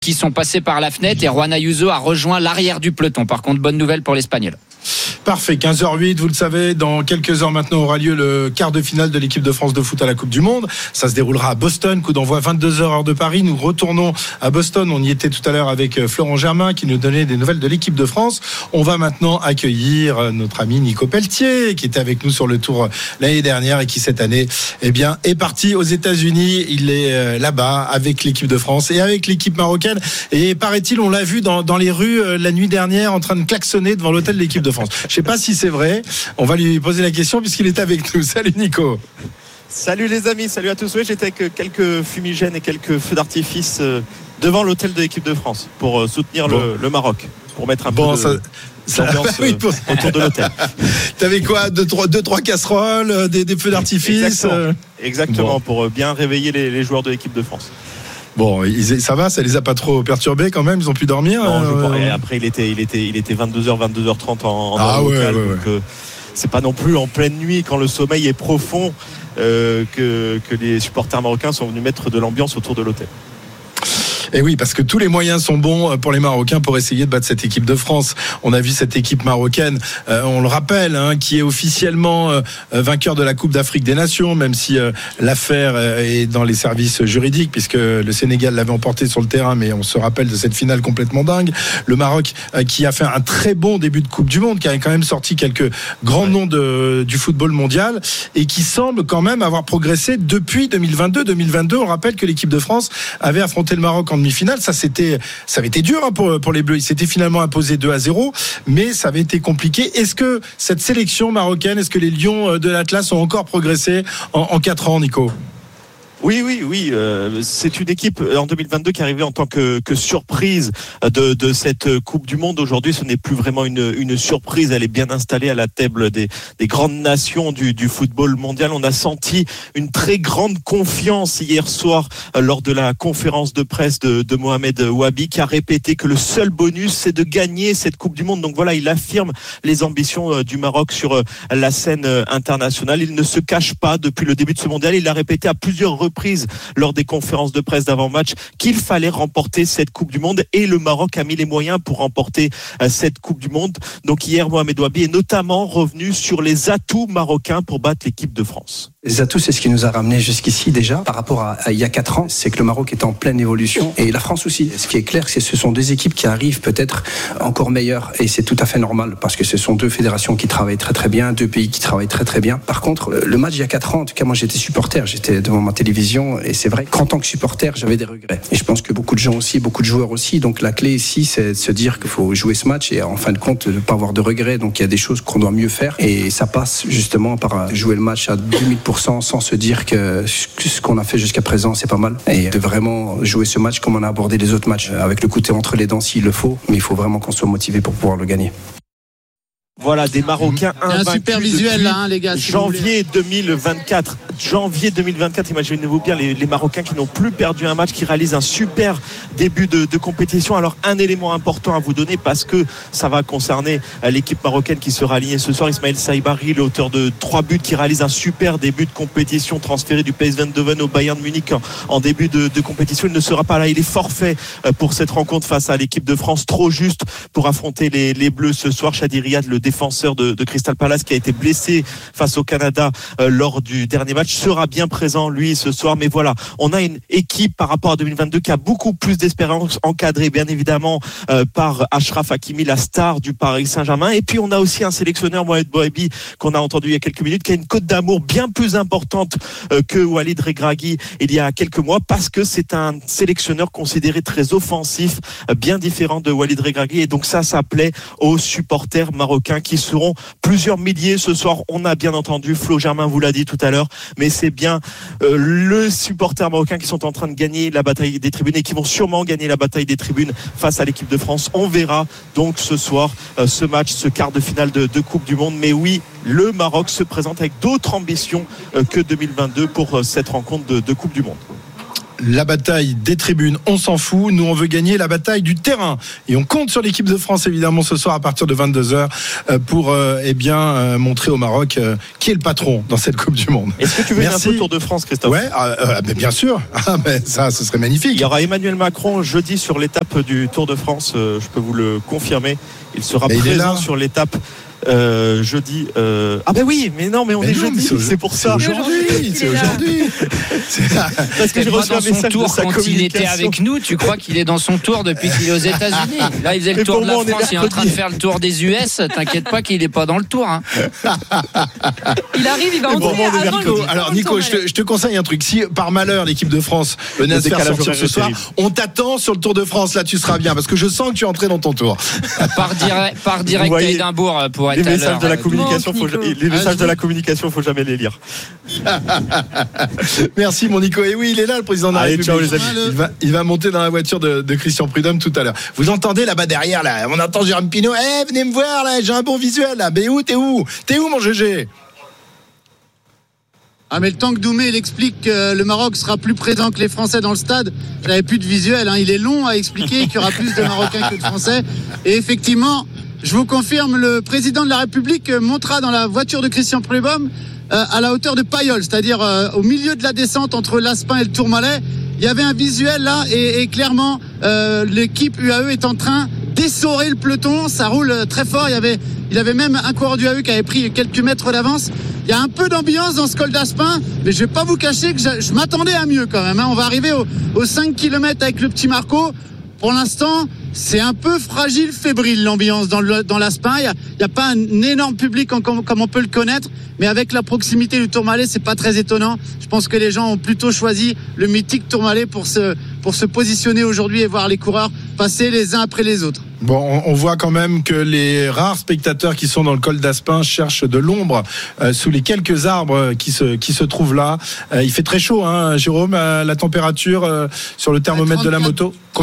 qui sont passés par la fenêtre et Juan Ayuso a rejoint l'arrière du peloton. Par contre, bonne nouvelle pour l'Espagnol. Parfait, 15h08, vous le savez, dans quelques heures maintenant aura lieu le quart de finale de l'équipe de France de foot à la Coupe du Monde. Ça se déroulera à Boston, coup d'envoi 22h heure de Paris. Nous retournons à Boston, on y était tout à l'heure avec Florent Germain qui nous donnait des nouvelles de l'équipe de France. On va maintenant accueillir notre ami Nico Pelletier qui était avec nous sur le Tour l'année dernière et qui cette année est parti aux États-Unis. Il est là-bas avec l'équipe de France et avec l'équipe marocaine. Et paraît-il, on l'a vu dans les rues la nuit dernière en train de klaxonner devant l'hôtel de l'équipe de France. Je ne sais pas si c'est vrai. On va lui poser la question puisqu'il est avec nous. Salut Nico. Salut les amis, salut à tous. Oui, j'étais avec quelques fumigènes et quelques feux d'artifice devant l'hôtel de l'équipe de France pour soutenir le Maroc, pour mettre un peu d'ambiance autour de l'hôtel. T'avais quoi, deux, trois casseroles, des feux d'artifice. Exactement, pour bien réveiller les joueurs de l'équipe de France. Bon, ça va, ça les a pas trop perturbés quand même, ils ont pu dormir. Non, et après il était 22h30 en heure locale, donc c'est pas non plus en pleine nuit quand le sommeil est profond que les supporters marocains sont venus mettre de l'ambiance autour de l'hôtel. Et oui, parce que tous les moyens sont bons pour les Marocains pour essayer de battre cette équipe de France. On a vu cette équipe marocaine, on le rappelle, qui est officiellement vainqueur de la Coupe d'Afrique des Nations, même si l'affaire est dans les services juridiques, puisque le Sénégal l'avait emporté sur le terrain, mais on se rappelle de cette finale complètement dingue. Le Maroc qui a fait un très bon début de Coupe du Monde, qui a quand même sorti quelques grands noms du football mondial, et qui semble quand même avoir progressé depuis 2022. 2022, on rappelle que l'équipe de France avait affronté le Maroc en demi-finale, ça avait été dur pour les Bleus. Ils s'étaient finalement imposés 2-0, mais ça avait été compliqué. Est-ce que cette sélection marocaine, est-ce que les Lions de l'Atlas ont encore progressé en 4 ans, Nico ? Oui. C'est une équipe en 2022 qui est arrivée en tant que surprise de cette Coupe du Monde. Aujourd'hui, ce n'est plus vraiment une surprise. Elle est bien installée à la table des grandes nations du football mondial. On a senti une très grande confiance hier soir lors de la conférence de presse de Mohamed Wabi, qui a répété que le seul bonus, c'est de gagner cette Coupe du Monde. Donc voilà, il affirme les ambitions du Maroc sur la scène internationale. Il ne se cache pas depuis le début de ce mondial. Il l'a répété à plusieurs reprises lors des conférences de presse d'avant-match qu'il fallait remporter cette Coupe du Monde, et le Maroc a mis les moyens pour remporter cette Coupe du Monde. Donc hier, Mohamed Wabi est notamment revenu sur les atouts marocains pour battre l'équipe de France. Les atouts, c'est ce qui nous a ramené jusqu'ici déjà. Par rapport à il y a 4 ans, c'est que le Maroc est en pleine évolution, et la France aussi. Ce qui est clair, c'est que ce sont deux équipes qui arrivent peut-être encore meilleures, et c'est tout à fait normal parce que ce sont deux fédérations qui travaillent très très bien, deux pays qui travaillent très très bien. Par contre, le match il y a 4 ans, en tout cas moi j'étais supporter, j'étais devant ma télévision, et c'est vrai qu'en tant que supporter, j'avais des regrets. Et je pense que beaucoup de gens aussi, beaucoup de joueurs aussi. Donc la clé ici, c'est de se dire qu'il faut jouer ce match et en fin de compte, de ne pas avoir de regrets. Donc il y a des choses qu'on doit mieux faire, et ça passe justement par jouer le match à 2000% sans se dire que ce qu'on a fait jusqu'à présent, c'est pas mal. Et de vraiment jouer ce match comme on a abordé les autres matchs, avec le couteau entre les dents s'il le faut. Mais il faut vraiment qu'on soit motivé pour pouvoir le gagner. Voilà, des Marocains invaincus. Un super visuel là, les gars. Janvier 2024. Imaginez-vous bien les Marocains qui n'ont plus perdu un match, qui réalisent un super début de compétition. Alors, un élément important à vous donner, parce que ça va concerner l'équipe marocaine qui sera alignée ce soir. Ismaël Saïbari, l'auteur de 3 buts, qui réalise un super début de compétition, transféré du PSV Eindhoven au Bayern Munich en début de compétition. Il ne sera pas là. Il est forfait pour cette rencontre face à l'équipe de France. Trop juste pour affronter les Bleus ce soir. Chadi Riyad, le défenseur de Crystal Palace, qui a été blessé face au Canada lors du dernier match, sera bien présent lui ce soir. Mais voilà, on a une équipe par rapport à 2022 qui a beaucoup plus d'espérance, encadrée bien évidemment par Achraf Hakimi, la star du Paris Saint-Germain. Et puis on a aussi un sélectionneur, Mohamed Wabi, qu'on a entendu il y a quelques minutes, qui a une cote d'amour bien plus importante que Walid Regragui il y a quelques mois, parce que c'est un sélectionneur considéré très offensif, bien différent de Walid Regragui. Et donc ça plaît aux supporters marocains, qui seront plusieurs milliers ce soir. On a bien entendu, Flo Germain vous l'a dit tout à l'heure, mais c'est bien le supporter marocain qui sont en train de gagner la bataille des tribunes, et qui vont sûrement gagner la bataille des tribunes face à l'équipe de France. On verra donc ce soir ce match, ce quart de finale de Coupe du Monde. Mais oui, le Maroc se présente avec d'autres ambitions que 2022 pour cette rencontre de Coupe du Monde. la bataille des tribunes, on s'en fout. Nous, on veut gagner la bataille du terrain. Et on compte sur l'équipe de France, évidemment, ce soir à partir de 22h pour montrer au Maroc qui est le patron dans cette Coupe du Monde. Est-ce que tu veux un peu Tour de France, Christophe? Ouais, mais bien sûr. Mais ça, ce serait magnifique. Il y aura Emmanuel Macron jeudi sur l'étape du Tour de France. Je peux vous le confirmer. Il sera présent sur l'étape. Jeudi. Ah ben oui, mais non, mais on est jeudi, c'est pour ça. C'est aujourd'hui. Parce que je reçois un message de sa communication. Quand il était avec nous, tu crois qu'il est dans son tour depuis qu'il est aux États-Unis. Là, il faisait le tour de la France, il est en train de faire le tour des US. T'inquiète pas qu'il est pas dans le tour. Hein. Il arrive, il va entrer avant le tour. Alors Nico, je te conseille un truc. Si par malheur l'équipe de France venait à se faire sortir ce soir, on t'attend sur le Tour de France. Là, tu seras bien parce que je sens que tu es entré dans ton tour. Par direct à Édimbourg pour les messages de la communication, faut jamais les lire. Merci mon Nico. Et oui, il est là, le président de la République. Ciao les amis. Il va monter dans la voiture de Christian Prudhomme tout à l'heure. Vous entendez là-bas derrière là, on entend Jérôme Pinault. Venez me voir là, j'ai un bon visuel là. Mais t'es où mon GG? Ah mais le temps que Doumé il explique que le Maroc sera plus présent que les Français dans le stade, j'avais plus de visuel. Il est long à expliquer qu'il y aura plus de Marocains que de Français. Et effectivement, je vous confirme, le président de la République montera dans la voiture de Christian Prudhomme à la hauteur de Payolle, c'est-à-dire au milieu de la descente entre l'Aspin et le Tourmalet. Il y avait un visuel là et clairement l'équipe UAE est en train d'essorer le peloton. Ça roule très fort. Il y avait même un coureur du UAE qui avait pris quelques mètres d'avance. Il y a un peu d'ambiance dans ce col d'Aspin, mais je vais pas vous cacher que je m'attendais à mieux quand même. On va arriver aux 5 km avec le petit Marco. Pour l'instant, c'est un peu fragile, fébrile l'ambiance dans l'Aspin. Il y a pas un énorme public comme on peut le connaître, mais avec la proximité du Tourmalet, c'est pas très étonnant. Je pense que les gens ont plutôt choisi le mythique Tourmalet pour se positionner aujourd'hui et voir les coureurs passer les uns après les autres. Bon, on voit quand même que les rares spectateurs qui sont dans le col d'Aspin cherchent de l'ombre sous les quelques arbres qui se trouvent là. Il fait très chaud, hein, Jérôme, la température sur le thermomètre 34, de la moto. Combien ?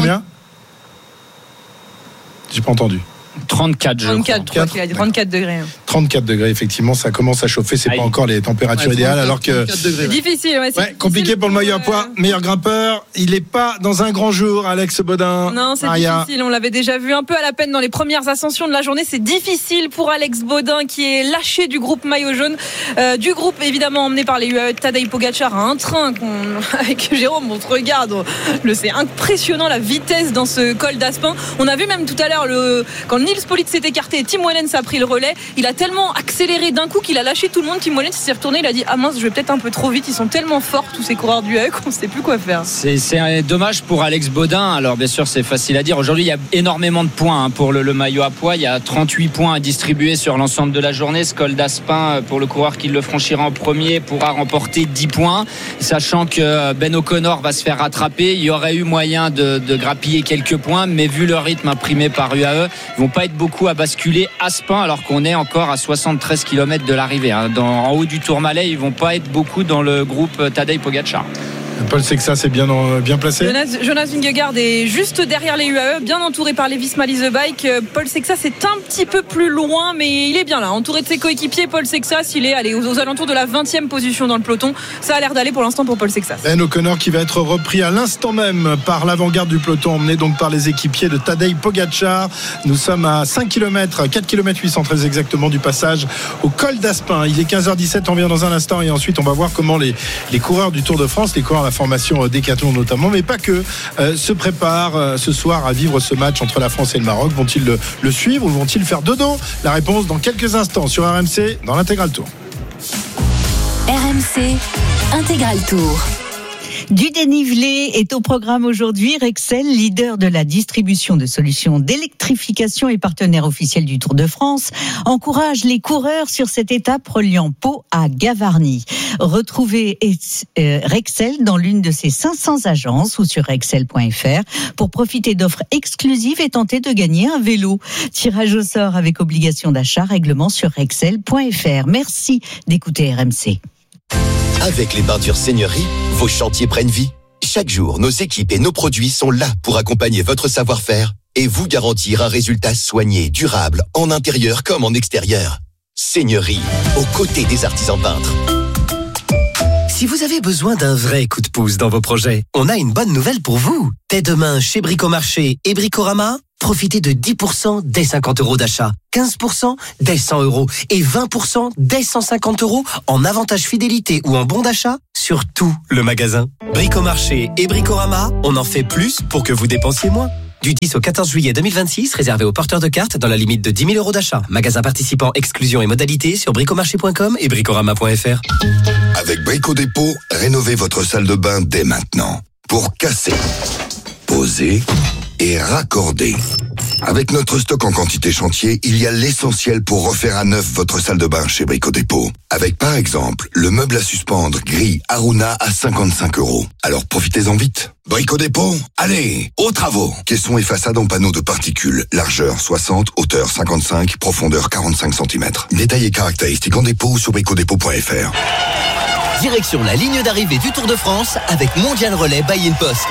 J'ai pas entendu. 34, je crois qu'il a dit 34 degrés. 34 degrés, effectivement, ça commence à chauffer. C'est pas encore les températures idéales, alors que c'est difficile. C'est compliqué pour le maillot à poids. Meilleur grimpeur, il est pas dans un grand jour, Alex Baudin. Non, c'est difficile. On l'avait déjà vu un peu à la peine dans les premières ascensions de la journée. C'est difficile pour Alex Baudin qui est lâché du groupe maillot jaune, du groupe évidemment emmené par les UAE. Tadej Pogacar a un train avec Jérôme. On se regarde, c'est impressionnant la vitesse dans ce col d'Aspin. On a vu même tout à l'heure quand Nils Politt s'est écarté, Tim Wellens a pris le relais. Il a tellement accéléré d'un coup qu'il a lâché tout le monde. Tim Wellens s'est retourné, il a dit ah mince, je vais peut-être un peu trop vite. Ils sont tellement forts tous ces coureurs du UAE qu'on ne sait plus quoi faire. C'est dommage pour Alex Baudin. Alors bien sûr c'est facile à dire. Aujourd'hui il y a énormément de points pour le maillot à poids. Il y a 38 points à distribuer sur l'ensemble de la journée. Ce col d'Aspin, pour le coureur qui le franchira en premier, pourra remporter 10 points. Sachant que Ben O'Connor va se faire rattraper. Il y aurait eu moyen de grappiller quelques points, mais vu le rythme imprimé par UAE, ils vont pas être beaucoup à basculer. Aspin, alors qu'on est encore à 73 km de l'arrivée. En haut du Tourmalet, ils vont pas être beaucoup dans le groupe Tadej Pogacar. Paul Sexas c'est bien placé. Jonas Vingegaard est juste derrière les UAE, bien entouré par les Visma Lease Bike. Paul Sexas est un petit peu plus loin, mais il est bien là, entouré de ses coéquipiers. Paul Sexas, il est allé aux alentours de la 20e position dans le peloton. Ça a l'air d'aller pour l'instant pour Paul Sexas. Ben O'Connor qui va être repris à l'instant même par l'avant-garde du peloton, emmené donc par les équipiers de Tadej Pogacar. Nous sommes à 5 km, 4 km 813 exactement du passage au col d'Aspin. Il est 15h17, on vient dans un instant et ensuite on va voir comment les coureurs du Tour de France, les coureurs la formation Décathlon notamment, mais pas que, se préparent ce soir à vivre ce match entre la France et le Maroc. Vont-ils le suivre ou vont-ils faire dodo? La réponse dans quelques instants sur RMC dans l'Intégral Tour. RMC Intégral Tour. Du dénivelé est au programme aujourd'hui. Rexel, leader de la distribution de solutions d'électrification et partenaire officiel du Tour de France, encourage les coureurs sur cette étape reliant Pau à Gavarnie. Retrouvez Rexel dans l'une de ses 500 agences ou sur rexel.fr pour profiter d'offres exclusives et tenter de gagner un vélo. Tirage au sort avec obligation d'achat, règlement sur rexel.fr. Merci d'écouter RMC. Avec les peintures Seigneurie, vos chantiers prennent vie. Chaque jour, nos équipes et nos produits sont là pour accompagner votre savoir-faire et vous garantir un résultat soigné, durable, en intérieur comme en extérieur. Seigneurie, aux côtés des artisans peintres. Si vous avez besoin d'un vrai coup de pouce dans vos projets, on a une bonne nouvelle pour vous. Dès demain, chez Bricomarché et Bricorama, profitez de 10% dès 50 € d'achat, 15% dès 100 € et 20% dès 150 € en avantage fidélité ou en bon d'achat sur tout le magasin. Bricomarché et Bricorama, on en fait plus pour que vous dépensiez moins. Du 10 au 14 juillet 2026, réservé aux porteurs de cartes dans la limite de 10 000 € d'achat. Magasin participant, exclusion et modalités sur bricomarché.com et bricorama.fr. Avec Brico Dépôt, rénovez votre salle de bain dès maintenant. Pour casser, poser et raccorder. Avec notre stock en quantité chantier, il y a l'essentiel pour refaire à neuf votre salle de bain chez Brico Dépôt. Avec par exemple, le meuble à suspendre gris Aruna à 55 €. Alors profitez-en vite. Brico Dépôt, allez, aux travaux. Caissons et façades en panneaux de particules. Largeur 60, hauteur 55, profondeur 45 cm. Détails et caractéristiques en dépôt ou sur bricodépôt.fr. Direction la ligne d'arrivée du Tour de France avec Mondial Relais by InPost.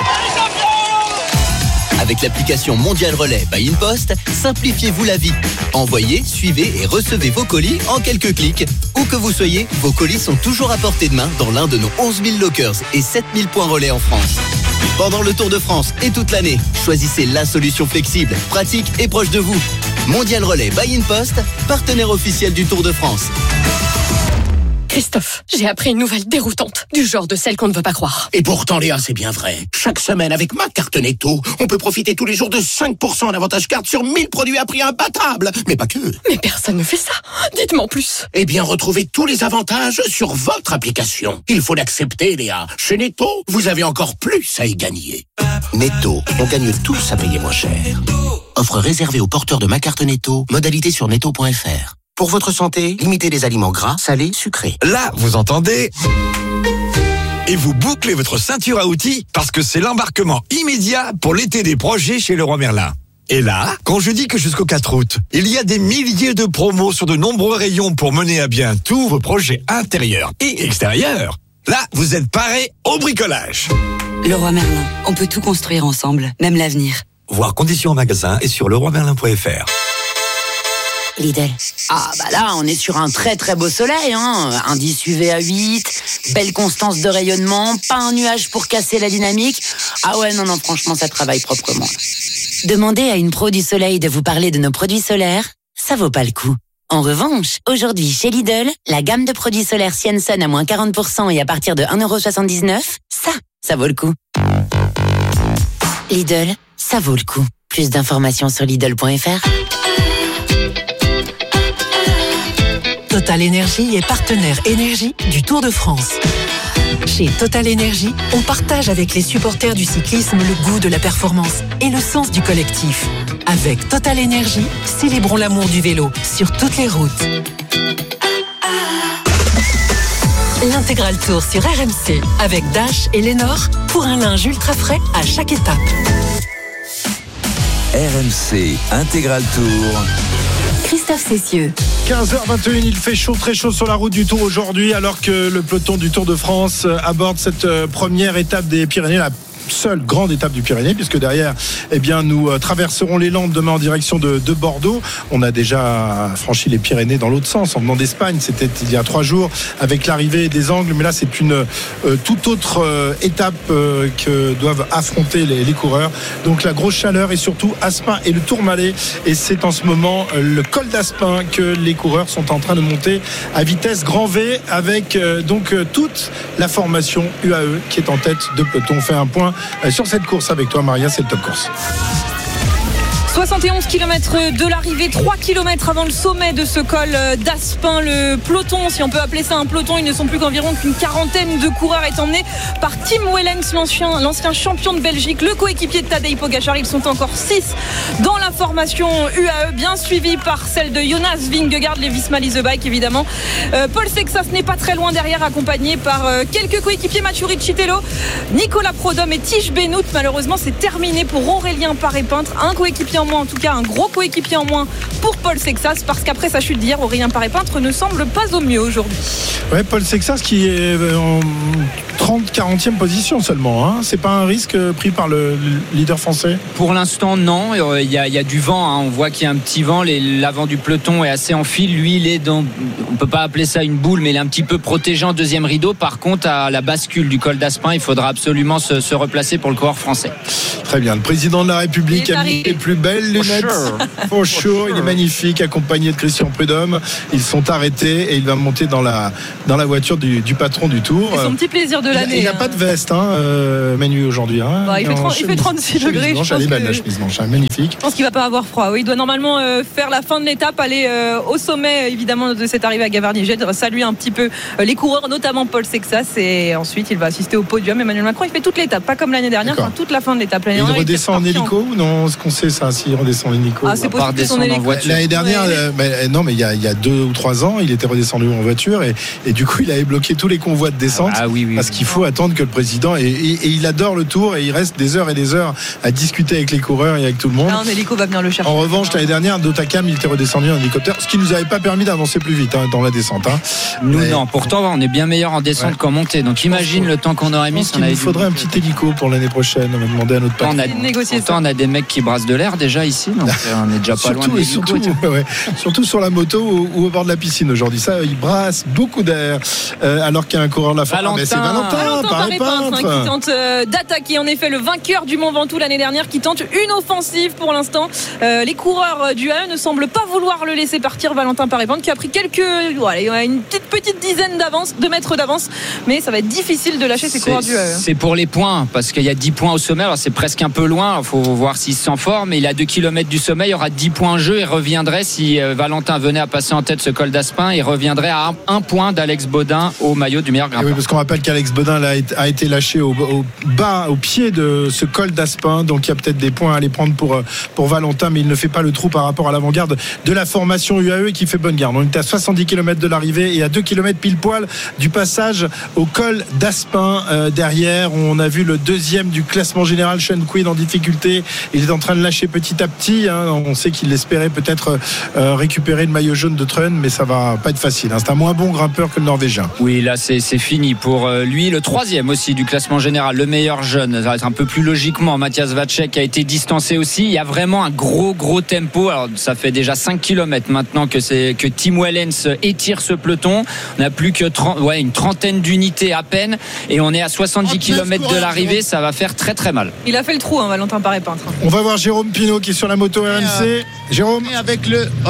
Avec l'application Mondial Relais by InPost, simplifiez-vous la vie. Envoyez, suivez et recevez vos colis en quelques clics. Où que vous soyez, vos colis sont toujours à portée de main dans l'un de nos 11 000 lockers et 7 000 points relais en France. Pendant le Tour de France et toute l'année, choisissez la solution flexible, pratique et proche de vous. Mondial Relais by InPost, partenaire officiel du Tour de France. Christophe, j'ai appris une nouvelle déroutante, du genre de celle qu'on ne veut pas croire. Et pourtant, Léa, c'est bien vrai. Chaque semaine, avec ma carte Netto, on peut profiter tous les jours de 5% d'avantage carte sur 1000 produits à prix imbattable. Mais pas que. Mais personne ne fait ça. Dites-moi en plus. Eh bien, retrouvez tous les avantages sur votre application. Il faut l'accepter, Léa. Chez Netto, vous avez encore plus à y gagner. Netto, on gagne tous à payer moins cher. Offre réservée aux porteurs de ma carte Netto. Modalité sur netto.fr. Pour votre santé, limitez les aliments gras, salés, sucrés. Là, vous entendez ? Et vous bouclez votre ceinture à outils parce que c'est l'embarquement immédiat pour l'été des projets chez Leroy Merlin. Et là, quand je dis que jusqu'au 4 août, il y a des milliers de promos sur de nombreux rayons pour mener à bien tous vos projets intérieurs et extérieurs, là, vous êtes parés au bricolage. Leroy Merlin, on peut tout construire ensemble, même l'avenir. Voir conditions en magasin et sur leroymerlin.fr. Lidl. Ah bah là, on est sur un très très beau soleil, hein. Indice UV à 8, belle constance de rayonnement, pas un nuage pour casser la dynamique. Ah ouais, non, franchement, ça travaille proprement. Demandez à une pro du soleil de vous parler de nos produits solaires, ça vaut pas le coup. En revanche, aujourd'hui, chez Lidl, la gamme de produits solaires Sienson à moins 40% et à partir de 1,79 €, ça vaut le coup. Lidl, ça vaut le coup. Plus d'informations sur Lidl.fr. Total Énergie est partenaire énergie du Tour de France. Chez Total Énergie, on partage avec les supporters du cyclisme le goût de la performance et le sens du collectif. Avec Total Énergie, célébrons l'amour du vélo sur toutes les routes. L'intégral Tour sur RMC avec Dash et Lénore pour un linge ultra frais à chaque étape. RMC Intégral Tour. Christophe Cessieux. 15h21, il fait chaud, très chaud sur la route du Tour aujourd'hui, alors que le peloton du Tour de France aborde cette première étape des Pyrénées, la seule grande étape du Pyrénées, puisque derrière, eh bien, nous traverserons les Landes demain en direction de Bordeaux. On a déjà franchi les Pyrénées dans l'autre sens, en venant d'Espagne. C'était il y a 3 jours avec l'arrivée des Angles, mais là, c'est une toute autre étape que doivent affronter les coureurs. Donc la grosse chaleur et surtout Aspin et le Tourmalet. Et c'est en ce moment le col d'Aspin que les coureurs sont en train de monter à vitesse grand V avec donc toute la formation UAE qui est en tête de peloton. On fait un point sur cette course avec toi, Maria, c'est le top course. 71 km de l'arrivée, 3 km avant le sommet de ce col d'Aspin. Le peloton, si on peut appeler ça un peloton, ils ne sont plus qu'environ qu'une quarantaine de coureurs, est emmené par Tim Wellens, l'ancien champion de Belgique, le coéquipier de Tadej Pogačar. Ils sont encore 6 dans la formation UAE, bien suivi par celle de Jonas Vingegaard, les Visma Lease Bike évidemment. Paul Sexas n'est pas très loin derrière, accompagné par quelques coéquipiers, Mathieu Riccitello, Nicolas Prodhomme et Tige Benoît. Malheureusement, c'est terminé pour Aurélien Paré-Peintre, un coéquipier en moins, en tout cas un gros coéquipier en moins pour Paul Sexas, parce qu'après sa chute d'hier, Aurélien Paré-Peintre ne semble pas au mieux aujourd'hui. Ouais, Paul Sexas qui est en 40e position seulement, hein. C'est pas un risque pris par le leader français? Pour l'instant, non. Il y a du vent, hein. On voit qu'il y a un petit vent. L'avant du peloton est assez en file. Lui, il est dans, on peut pas appeler ça une boule, mais il est un petit peu protégé en deuxième rideau. Par contre, à la bascule du col d'Aspin, il faudra absolument se replacer pour le coureur français. Très bien. Le président de la République a mis les plus belles lunettes. For sure. Il est magnifique, accompagné de Christian Prudhomme. Ils sont arrêtés et il va monter dans la voiture du patron du Tour. C'est son petit plaisir de l'année. Il n'a pas de veste, hein, Manu, aujourd'hui. Hein. Il fait 36 degrés. Elle est belle, la chemise blanche, magnifique. Je pense qu'il va pas avoir froid. Oui, il doit normalement faire la fin de l'étape, aller au sommet évidemment de cette arrivée à Gavarnie-Gède, saluer un petit peu les coureurs, notamment Paul Sexas, et ensuite il va assister au podium. Emmanuel Macron, il fait toute l'étape, pas comme l'année dernière, enfin toute la fin de l'étape. Il redescend en hélico ou non? Est-ce qu'on sait ça, s'il redescend en hélico? C'est possible son hélico. L'année dernière, non, mais il y a 2 ou 3 ans, il était redescendu en voiture et du coup il avait bloqué tous les convois de descente parce qu'il faut attendre que le président et il adore le Tour et il reste des heures et des heures à discuter avec les coureurs et avec tout le monde. Un hélico va venir le chercher. En revanche, l'année dernière, d'Otakam, il était redescendu en hélicoptère, ce qui nous avait pas permis d'avancer plus vite dans la descente. Nous, non. Pourtant, on est bien meilleur en descente qu'en montée. Donc imagine le temps qu'on aurait mis. Il nous faudrait un petit hélico pour l'année prochaine. On va demander à notre patron. On a des mecs qui brassent de l'air déjà ici, donc on est déjà pas loin de l'hélico. Surtout sur la moto ou au bord de la piscine aujourd'hui. Ça, il brasse beaucoup d'air. Alors qu'il y a un coureur de la Valentin, c'est Valentin Paré-Peintre qui tente d'attaquer. En effet, le vainqueur du Mont Ventoux l'année dernière qui tente une offensive pour l'instant. Les coureurs du AE ne semblent pas vouloir le laisser partir. Valentin Paré-Peintre qui a pris une petite dizaine de mètres d'avance, mais ça va être difficile de lâcher ces coureurs du AE. C'est pour les points, parce qu'il y a 10 points au sommet. Alors c'est presque un peu loin, il faut voir s'il se sent fort, mais il a 2 km du sommet, il y aura 10 points en jeu et reviendrait, si Valentin venait à passer en tête ce col d'Aspin, il reviendrait à 1 point d'Alex Baudin au maillot du meilleur grimpeur. Oui, parce qu'on rappelle qu'Alex Baudin a été lâché au pied de ce col d'Aspin, donc il y a peut-être des points à aller prendre pour Valentin, mais il ne fait pas le trou par rapport à l'avant-garde de la formation UAE qui fait bonne garde. On est à 70 km de l'arrivée et à 2 km pile poil du passage au col d'Aspin. Derrière, on a vu le deuxième du classement général, Sean Quinn, en difficulté. Il est en train de lâcher petit à petit. On sait qu'il espérait peut-être récupérer le maillot jaune de Trön, mais ça va pas être facile. C'est un moins bon grimpeur que le Norvégien. Oui, là c'est fini pour lui. Le troisième aussi du classement général, le meilleur jeune. Ça va être un peu plus logiquement. Matthias Vacek a été distancé aussi. Il y a vraiment un gros tempo. Alors ça fait déjà 5 km maintenant que Tim Wellens étire ce peloton. On n'a plus que une trentaine d'unités à peine et on est à 70 km de l'arrivée. Ça va faire très très mal. Il a fait le trou, Valentin Paré-Peintre. On va voir Jérôme Pinault qui est sur la moto RMC. Jérôme, avec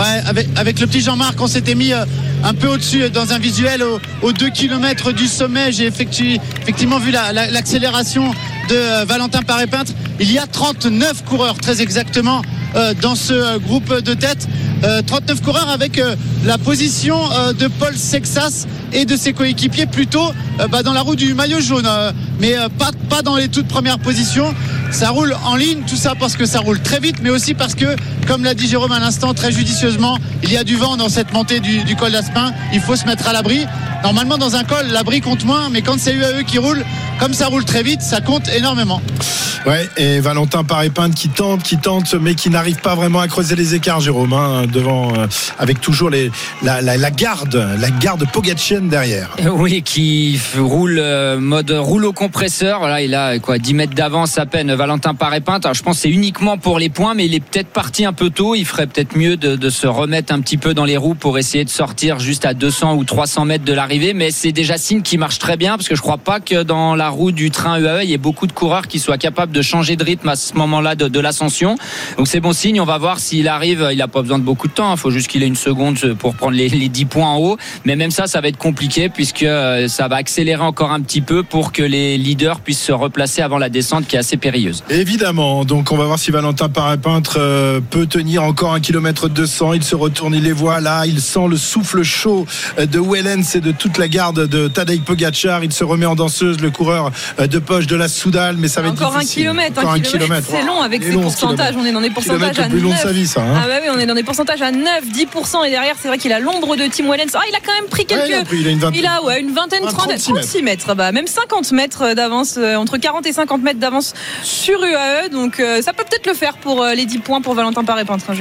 le petit Jean-Marc, on s'était mis un peu au-dessus dans un visuel aux 2 km du sommet. J'ai effectivement vu l'accélération de Valentin Paré-Peintre. Il y a 39 coureurs très exactement dans ce groupe de tête. 39 coureurs avec la position de Paul Sexas et de ses coéquipiers plutôt dans la roue du maillot jaune, mais pas dans les toutes premières positions. Ça roule en ligne, tout ça parce que ça roule très vite, mais aussi parce que, comme l'a dit Jérôme à l'instant très judicieusement, il y a du vent dans cette montée du col d'Aspin. Il faut se mettre à l'abri. Normalement dans un col, l'abri compte moins, mais quand c'est UAE qui roule, comme ça roule très vite, ça compte énormément. Ouais, et Valentin Paré-Peintre qui tente, mais qui n'arrive pas vraiment à creuser les écarts, Jérôme, devant, avec toujours la garde pogaccienne derrière. Oui, qui roule mode rouleau compresseur. Voilà, il a 10 mètres d'avance à peine, Valentin Paré-Peintre. Alors je pense que c'est uniquement pour les points, mais il est peut-être parti un peu tôt. Il ferait peut-être mieux de se remettre un petit peu dans les roues pour essayer de sortir juste à 200 ou 300 mètres de l'arrivée. Mais c'est déjà signe qui marche très bien, parce que je crois pas que dans la roue du train UAE, il y ait beaucoup de coureurs qui soient capables de changer de rythme à ce moment-là de l'ascension. Donc c'est bon signe. On va voir s'il arrive. Il a pas besoin de beaucoup de temps. Il faut juste qu'il ait une seconde pour prendre les 10 points en haut. Mais même ça va être compliqué, puisque ça va accélérer encore un petit peu pour que les leaders puissent se replacer avant la descente qui est assez périlleuse. Évidemment. Donc on va voir si Valentin Paré-Peintre peut tenir encore 1 km 200. Il se retourne, il les voit là. Il sent le souffle chaud de Wellens et de toute la garde de Tadej Pogacar. Il se remet en danseuse, le coureur de poche de la Soudal, mais ça va être difficile. Encore un kilomètre. C'est long avec ces pourcentages. On est dans des pourcentages à 9. Le plus long de sa vie, ça. Ah bah oui, on est dans des pourcentages à 9, 10%. Et derrière, c'est vrai qu'il a l'ombre de Tim Wellens. Il a quand même pris quelques. Il a une vingtaine, 36 mètres. Même 50 mètres d'avance, entre 40 et 50 mètres d'avance sur UAE. Donc ça peut peut-être le faire pour les 10 points pour Valentin Paré-Peintre, Jérôme.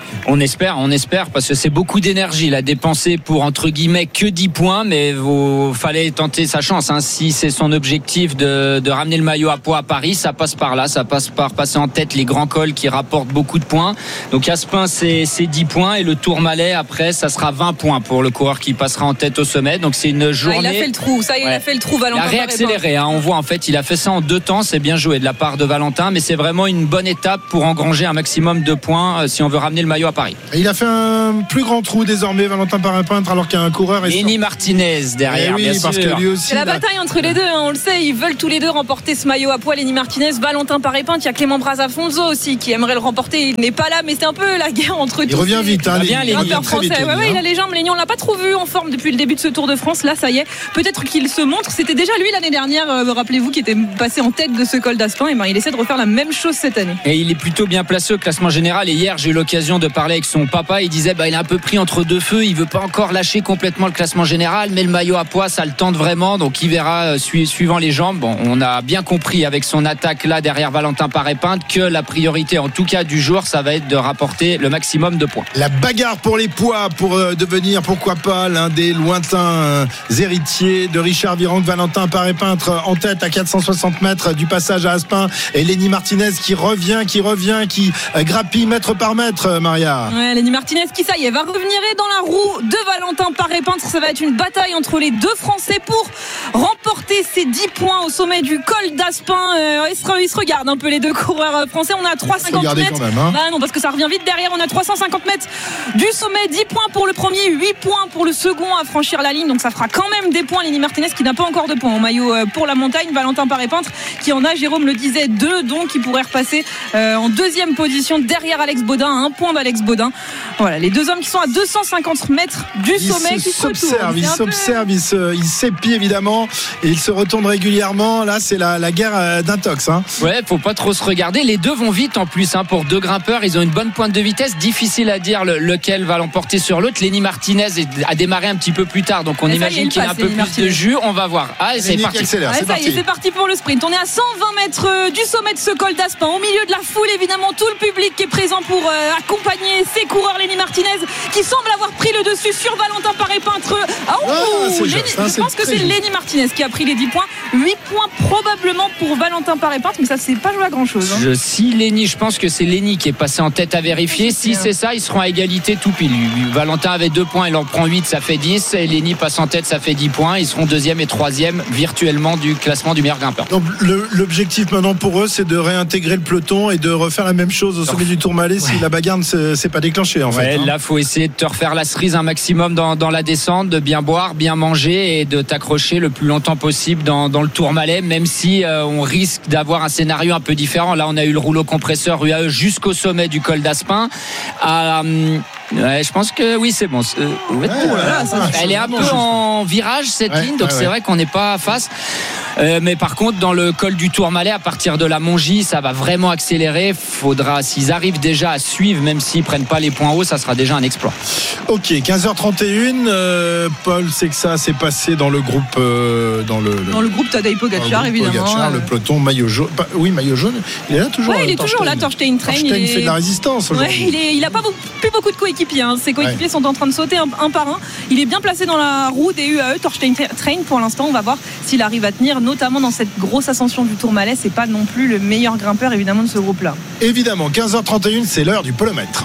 On espère parce que c'est beaucoup d'énergie là dépensée pour entre guillemets que 10 points, mais fallait tenter sa chance. Si c'est son objectif de ramener le maillot à poids à Paris, ça passe par là, ça passe par passer en tête les grands cols qui rapportent beaucoup de points. Donc Aspin c'est 10 points et le Tourmalet après ça sera 20 points pour le coureur qui passera en tête au sommet. Donc c'est une journée. Il a fait le trou, ça y est, il a fait le trou. Valentin il a réaccéléré. On voit en fait il a fait ça en 2 temps. C'est bien joué de la part de Valentin, mais c'est vraiment une bonne étape pour engranger un maximum de points si on veut ramener le maillot à Paris. Il a fait un plus grand trou désormais, Valentin Parapintre, alors qu'il y a un coureur. Lenny Martinez derrière, oui, bien parce sûr. Que lui aussi, c'est la bataille entre les deux, on le sait. Ils veulent tous les deux remporter ce maillot à poids. Lenny Martinez, Valentin Parapintre. Il y a Clément Brazafonso aussi qui aimerait le remporter. Il n'est pas là, mais c'est un peu la guerre entre tous. Il revient vite, Lenny français. Il a les jambes. Lenny, on l'a pas trop vu en forme depuis le début de ce Tour de France. Là, ça y est. Peut-être qu'il se montre. C'était déjà lui l'année dernière, rappelez-vous, qui était passé en tête de ce col d'Aspin. Et il essaie de refaire la même chose cette année. Et il est plutôt bien placé au classement général. Et hier, j'ai eu l'occasion de parler avec son papa. Il disait, il est un peu pris entre deux feux. Il veut pas encore lâcher complètement le classement général, mais le maillot à poids, ça le tente vraiment. Donc, il verra suivant les jambes. Bon, on a bien compris avec son attaque là derrière Valentin Paré-Pinte que la priorité, en tout cas du jour, ça va être de rapporter le maximum de points. La bagarre pour les poids pour devenir, pourquoi pas, l'un des lointains héritiers de Richard Virenque. Valentin Paré-Pinte en tête à 460 mètres du passage à Aspin, et Lenny Martinez qui revient, qui grappille mètre par mètre, Maria. Ouais, Lenny Martinez qui, ça y est, va revenir dans la roue de Valentin Paré-Pinte. Ça va être une bataille entre les deux Français pour remporter ces 10 points au sommet du col d'Aspin. Ils se regardent un peu les deux coureurs français. On est à 350 mètres. Quand même, hein. Non, parce que ça revient vite derrière. On a 350 mètres du sommet. 10 points pour le premier, 8 points pour le second à franchir la ligne. Donc ça fera quand même des points. Lenny Martinez qui n'a pas encore de points au maillot pour la montagne. Valentin Paré-Pinte qui en a, Jérôme le disait, 2. Donc il pourrait repasser en deuxième position derrière Alex Baudin, à 1 point d'Alex Baudin. Voilà, les deux hommes qui sont à 250 mètres du sommet. Ils s'observent, ils s'épient évidemment et ils se retournent régulièrement. Là, c'est la guerre d'intox. Ouais, faut pas trop se regarder. Les deux vont vite en plus. Pour deux grimpeurs, ils ont une bonne pointe de vitesse. Difficile à dire lequel va l'emporter sur l'autre. Lenny Martinez a démarré un petit peu plus tard, donc on imagine qu'il a un peu plus de jus. On va voir. C'est parti. C'est parti pour le sprint. On est à 120 mètres du sommet de ce col d'Aspin. Au milieu de la foule, évidemment, tout le public qui est présent pour accompagner ces coureurs. Lenny Martinez qui semble avoir pris le dessus sur Valentin Paré-Pinte. Je pense que c'est Lenny Martinez qui a pris les 10 points. 8 points probablement pour Valentin Paré-Pinte, mais ça c'est pas joué à grand chose. Je pense que c'est Lenny qui est passé en tête à vérifier. Si c'est ça, ils seront à égalité tout pile. Valentin avait 2 points, il en prend 8, ça fait 10. Et Lenny passe en tête, ça fait 10 points. Ils seront 2e et 3e virtuellement du classement du meilleur grimpeur. Donc l'objectif maintenant pour eux, c'est de réintégrer le peloton et de refaire la même chose au sommet du Tourmalet si la bagarre ne s'est pas déclenchée en fait. Là, faut essayer de te refaire la cerise un maximum dans la descente, de bien boire, bien manger et de t'accrocher le plus longtemps possible dans le Tourmalet, même si on risque d'avoir un scénario un peu différent. Là, on a eu le rouleau compresseur UAE jusqu'au sommet du col d'Aspin. Je pense que oui, c'est bon. Elle est un peu en virage cette ligne, donc c'est vrai qu'on n'est pas face. Mais par contre, dans le col du Tourmalet, à partir de la Mongie, ça va vraiment accélérer. Faudra, s'ils arrivent déjà à suivre, même s'ils prennent pas les points hauts, ça sera déjà un exploit. Ok, 15h31. Paul Sexas s'est passé dans le groupe, dans le groupe Tadej Pogacar, évidemment. Pogacar, le peloton maillot jaune. Maillot jaune. Il est là toujours. Il est toujours là. Thorstein Train. Il fait de la résistance aujourd'hui. Il a pas plus beaucoup de coéquipiers. Ses coéquipiers sont en train de sauter un par un. Il est bien placé dans la roue des UAE. Thorstein Train, pour l'instant, on va voir s'il arrive à tenir, notamment dans cette grosse ascension du Tourmalet. C'est pas non plus le meilleur grimpeur, évidemment, de ce groupe-là. Évidemment, 15h31, c'est l'heure du polomètre.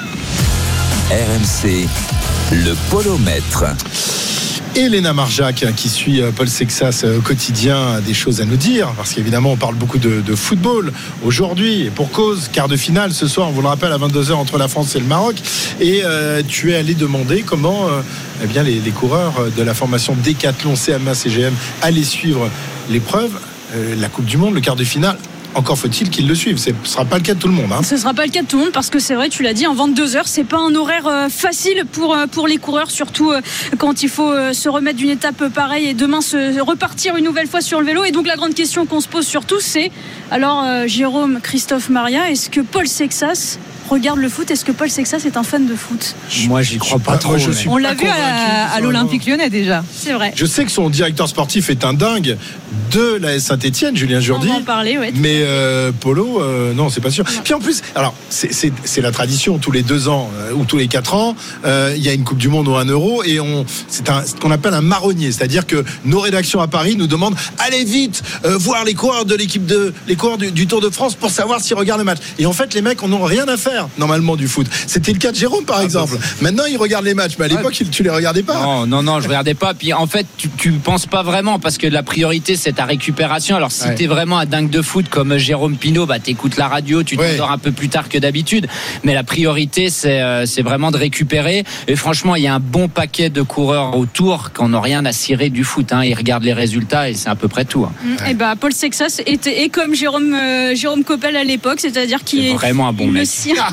RMC, le polomètre. Et Léna Marjac, qui suit Paul Sexas au quotidien, a des choses à nous dire, parce qu'évidemment on parle beaucoup de football aujourd'hui, et pour cause, quart de finale ce soir, on vous le rappelle, à 22h entre la France et le Maroc. Et tu es allé demander comment les coureurs de la formation Décathlon CMA CGM allaient suivre l'épreuve, la Coupe du Monde, le quart de finale. Encore faut-il qu'ils le suivent. Ce ne sera pas le cas de tout le monde. Ce ne sera pas le cas de tout le monde, parce que c'est vrai, tu l'as dit, en 22h, c'est pas un horaire facile pour les coureurs, surtout quand il faut se remettre d'une étape pareille et demain se repartir une nouvelle fois sur le vélo. Et donc la grande question qu'on se pose surtout, c'est alors Jérôme, Christophe, Maria, est-ce que Paul Sexas regarde le foot? Est-ce que Paul Sexas est un fan de foot? Moi, j'y crois pas trop. On l'a vu à l'Olympique Lyonnais déjà. C'est vrai. Je sais que son directeur sportif est un dingue, de l'AS Saint-Etienne, Julien Jourdi. On va en parler, ouais. Mais Polo, non, c'est pas sûr. Puis en plus, alors c'est la tradition, tous les 2 ans ou tous les 4 ans, il y a une Coupe du Monde ou un Euro, et c'est ce qu'on appelle un marronnier, c'est-à-dire que nos rédactions à Paris nous demandent allez vite voir les coureurs de les coureurs du Tour de France pour savoir s'ils regardent le match. Et en fait, les mecs n'ont rien à faire normalement du foot. C'était le cas de Jérôme par exemple. Maintenant, il regarde les matchs, mais à l'époque, tu les regardais pas. Non, je regardais pas. Puis en fait, tu penses pas vraiment, parce que la priorité c'est ta récupération. Alors si t'es vraiment un dingue de foot comme Jérôme Pinault, t'écoutes la radio, tu t'endors un peu plus tard que d'habitude. Mais la priorité c'est vraiment de récupérer. Et franchement, il y a un bon paquet de coureurs autour qui n'ont rien à cirer du foot. Ils regardent les résultats et c'est à peu près tout. Et Paul Sexas est comme Jérôme Coppel à l'époque, c'est-à-dire qu'il est vraiment un bon mec.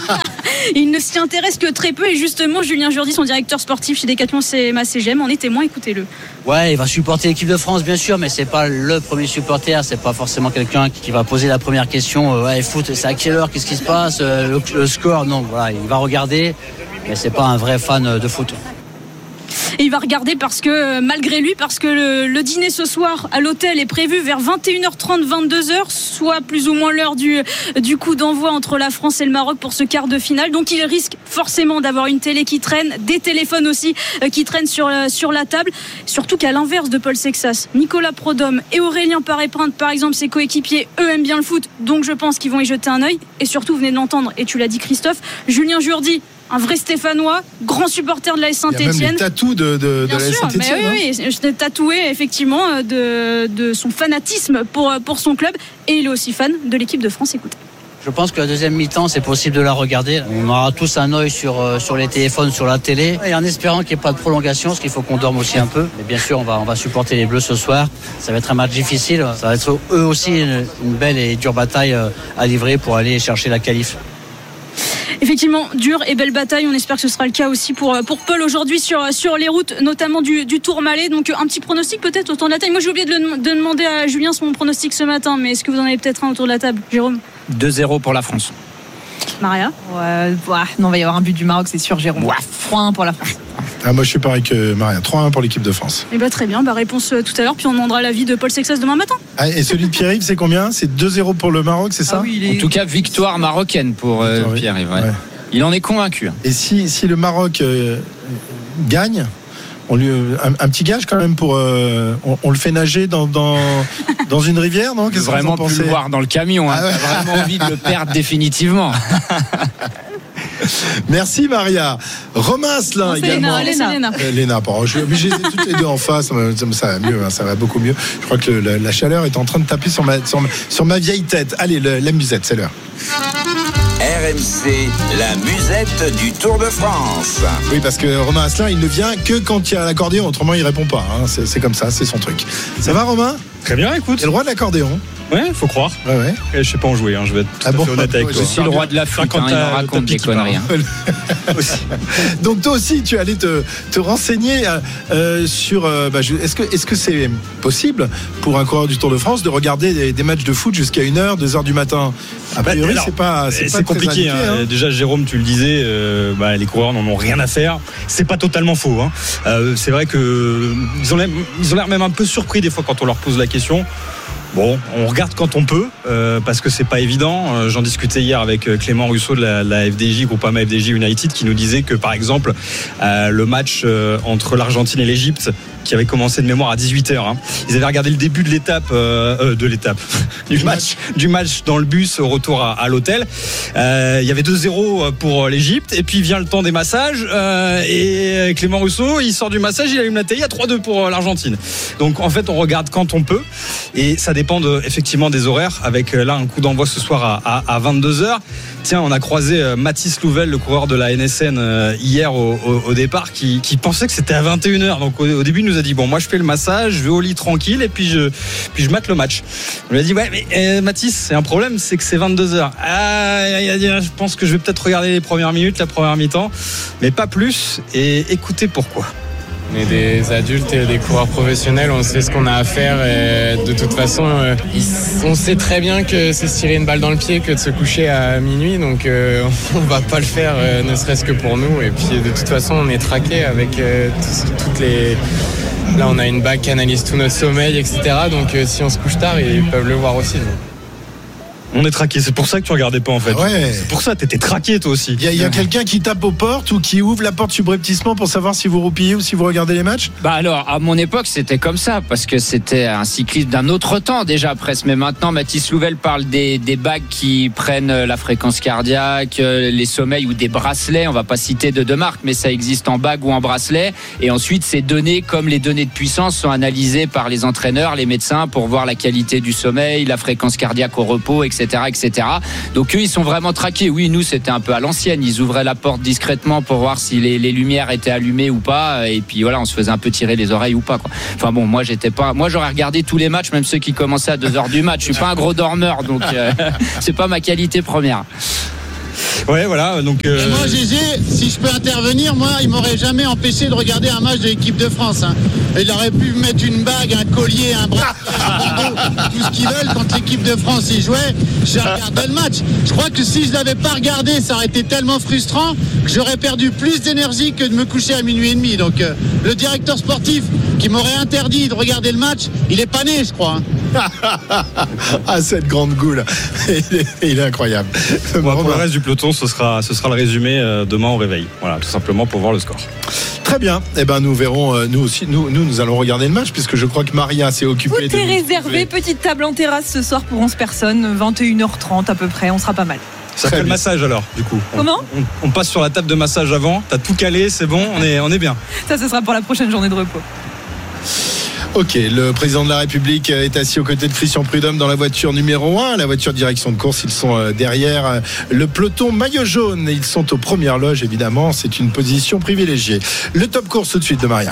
Il ne s'y intéresse que très peu, et justement Julien Jourdi, son directeur sportif chez Decathlon CMA CGM, en est témoin. Écoutez-le. Ouais, il va supporter l'équipe de France bien sûr, mais c'est pas le premier supporter, c'est pas forcément quelqu'un qui va poser la première question. Foot, c'est à quelle heure, qu'est-ce qui se passe, le score, non, voilà, il va regarder, mais c'est pas un vrai fan de foot. Et il va regarder parce que, malgré lui, parce que le dîner ce soir à l'hôtel est prévu vers 21h30, 22h, soit plus ou moins l'heure du coup d'envoi entre la France et le Maroc pour ce quart de finale. Donc il risque forcément d'avoir une télé qui traîne, des téléphones aussi qui traînent sur la table. Surtout qu'à l'inverse de Paul Sexas, Nicolas Prodhomme et Aurélien Paré-Printes, par exemple, ses coéquipiers, eux aiment bien le foot, donc je pense qu'ils vont y jeter un œil. Et surtout, vous venez de l'entendre, et tu l'as dit Christophe, Julien Jourdi, un vrai Stéphanois, grand supporter de l'AS Saint-Etienne. Il y a même les tatous de l'AS Saint-Etienne. Oui, je l'ai tatoué effectivement de son fanatisme pour son club, et il est aussi fan de l'équipe de France. Écoutez. Je pense que la deuxième mi-temps, c'est possible de la regarder. On aura tous un œil sur les téléphones, sur la télé, et en espérant qu'il n'y ait pas de prolongation, parce qu'il faut qu'on dorme aussi un peu. Mais bien sûr, on va supporter les Bleus ce soir. Ça va être un match difficile. Ça va être eux aussi une belle et dure bataille à livrer pour aller chercher la qualif. Effectivement, dure et belle bataille. On espère que ce sera le cas aussi pour Paul aujourd'hui sur les routes, notamment du Tourmalet. Donc un petit pronostic peut-être autour de la table. Moi j'ai oublié de demander à Julien son pronostic ce matin, mais est-ce que vous en avez peut-être un autour de la table, Jérôme? 2-0 pour la France. Maria? Non, il va y avoir un but du Maroc, c'est sûr, Jérôme. 3-1 pour la France. Moi je suis pareil que Maria, 3-1 pour l'équipe de France. Et très bien, réponse tout à l'heure, puis on demandera l'avis de Paul Sexas demain matin. Et celui de Pierre-Yves, c'est combien? C'est 2-0 pour le Maroc, c'est ça? En tout cas, victoire marocaine pour Pierre-Yves. Ouais. Il en est convaincu. Et si le Maroc gagne, on lui un petit gage quand même pour on le fait nager dans une rivière, non? Qu'est-ce vraiment plus le voir dans le camion. T'as vraiment envie de le perdre définitivement. Merci Maria. Romain Asselin également. Léna. Mais j'ai toutes les deux en face, ça va mieux, ça va beaucoup mieux. Je crois que la chaleur est en train de taper sur ma vieille tête. Allez, la musette, c'est l'heure. RMC, la musette du Tour de France. Oui, parce que Romain Asselin, il ne vient que quand il y a l'accordéon, autrement il répond pas. C'est comme ça, c'est son truc. Ça va, Romain? Très bien, écoute. T'es le roi de l'accordéon. Ouais, faut croire. Ouais. Je sais pas en jouer, je vais être tout à fait honnête avec toi. Je suis le roi de la flûte, il en raconte des conneries. Donc toi aussi, tu allais te renseigner sur. Est-ce que c'est possible pour un coureur du Tour de France de regarder des matchs de foot jusqu'à 1h, 2h du matin? A priori, c'est compliqué. Déjà, Jérôme, tu le disais, les coureurs n'en ont rien à faire. C'est pas totalement faux. C'est vrai que ils ont l'air même un peu surpris des fois quand on leur pose la question. Bon, on regarde quand on peut, parce que c'est pas évident. J'en discutais hier avec Clément Rousseau de la FDJ, Groupama FDJ United, qui nous disait que par exemple le match entre l'Argentine et l'Égypte, qui avait commencé de mémoire à 18h, ils avaient regardé le début de l'étape du match dans le bus au retour à l'hôtel. Il y avait 2-0 pour l'Égypte, et puis vient le temps des massages, et Clément Rousseau il sort du massage, il allume la télé, il y a 3-2 pour l'Argentine. Donc en fait on regarde quand on peut, et ça dépend effectivement des horaires, avec là un coup d'envoi ce soir à 22h. Tiens, on a croisé Mathis Louvel, le coureur de la NSN, hier au départ, qui pensait que c'était à 21h. Donc au début il nous a dit bon, moi je fais le massage, je vais au lit tranquille, et puis je mate le match. On lui a dit ouais, mais Mathis, c'est un problème, c'est que c'est 22h. Il a dit je pense que je vais peut-être regarder les premières minutes, la première mi-temps, mais pas plus, et écoutez pourquoi. On est des adultes et des coureurs professionnels, on sait ce qu'on a à faire, et de toute façon on sait très bien que c'est se tirer une balle dans le pied que de se coucher à minuit, donc on va pas le faire, ne serait-ce que pour nous, et puis de toute façon on est traqué avec toutes les Là, on a une bague qui analyse tout notre sommeil, etc. Donc, si on se couche tard, ils peuvent le voir aussi. On est traqué, c'est pour ça que tu regardais pas en fait. Ouais. C'est pour ça, t'étais traqué toi aussi. Il y a quelqu'un qui tape aux portes ou qui ouvre la porte subrepticement pour savoir si vous roupillez ou si vous regardez les matchs ? Bah alors, à mon époque, c'était comme ça, parce que c'était un cyclisme d'un autre temps déjà presque. Mais maintenant, Mathis Louvel parle des bagues qui prennent la fréquence cardiaque, les sommeils ou des bracelets. On va pas citer de marque, mais ça existe en bague ou en bracelet. Et ensuite, ces données, comme les données de puissance, sont analysées par les entraîneurs, les médecins, pour voir la qualité du sommeil, la fréquence cardiaque au repos, etc. etc. Donc eux, ils sont vraiment traqués. Oui, nous, c'était un peu à l'ancienne. Ils ouvraient la porte discrètement pour voir si les lumières étaient allumées ou pas. Et puis voilà, on se faisait un peu tirer les oreilles ou pas, quoi. Enfin bon, moi, j'aurais regardé tous les matchs, même ceux qui commençaient à 2h du match. Je suis pas un gros dormeur, donc c'est pas ma qualité première. Ouais, voilà. Donc, Et moi, GG, si je peux intervenir, moi, il m'aurait jamais empêché de regarder un match de l'équipe de France. Hein. Il aurait pu mettre une bague, un collier, un bras, tout ce qu'ils veulent quand l'équipe de France y jouait. J'ai regardé le match. Je crois que si je l'avais pas regardé, ça aurait été tellement frustrant que j'aurais perdu plus d'énergie que de me coucher à minuit et demi. Donc, le directeur sportif qui m'aurait interdit de regarder le match, il est pas né, je crois. Ah, cette grande goule. Il est incroyable. Bon, pour le reste du peloton, ce sera le résumé demain au réveil. Voilà, tout simplement pour voir le score. Très bien. Eh ben, nous verrons, nous aussi, nous allons regarder le match puisque je crois que Maria s'est occupée. Tout est réservé. Petite table en terrasse ce soir pour 11 personnes, 21h30 à peu près. On sera pas mal. Ça fait le massage alors, du coup. Comment ? On passe sur la table de massage avant. T'as tout calé, c'est bon, on est bien. Ça, ce sera pour la prochaine journée de repos. Ok, le président de la République est assis aux côtés de Christian Prudhomme dans la voiture numéro 1, la voiture direction de course. Ils sont derrière le peloton maillot jaune. Ils sont aux premières loges, évidemment. C'est une position privilégiée. Le top course tout de suite de Maria.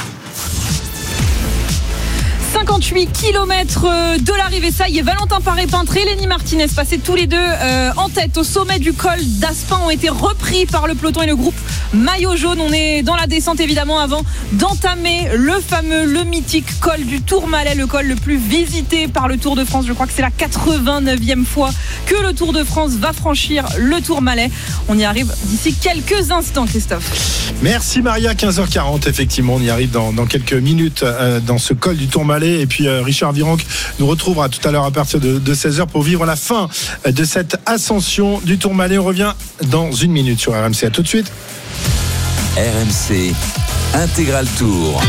58 km de l'arrivée, ça y est, Valentin Paré-Peintre et Lenny Martinez passés tous les deux en tête au sommet du col d'Aspin, ont été repris par le peloton et le groupe maillot jaune. On est dans la descente évidemment avant d'entamer le mythique col du Tourmalet, le col le plus visité par le Tour de France. Je crois que c'est la 89e fois que le Tour de France va franchir le Tourmalet. On y arrive d'ici quelques instants, Christophe. Merci Maria, 15h40, effectivement, on y arrive dans quelques minutes dans ce col du Tourmalet. Et puis Richard Virenque nous retrouvera tout à l'heure à partir de 16h pour vivre la fin de cette ascension du Tourmalet. On revient dans une minute sur RMC. À tout de suite. RMC Intégral Tour.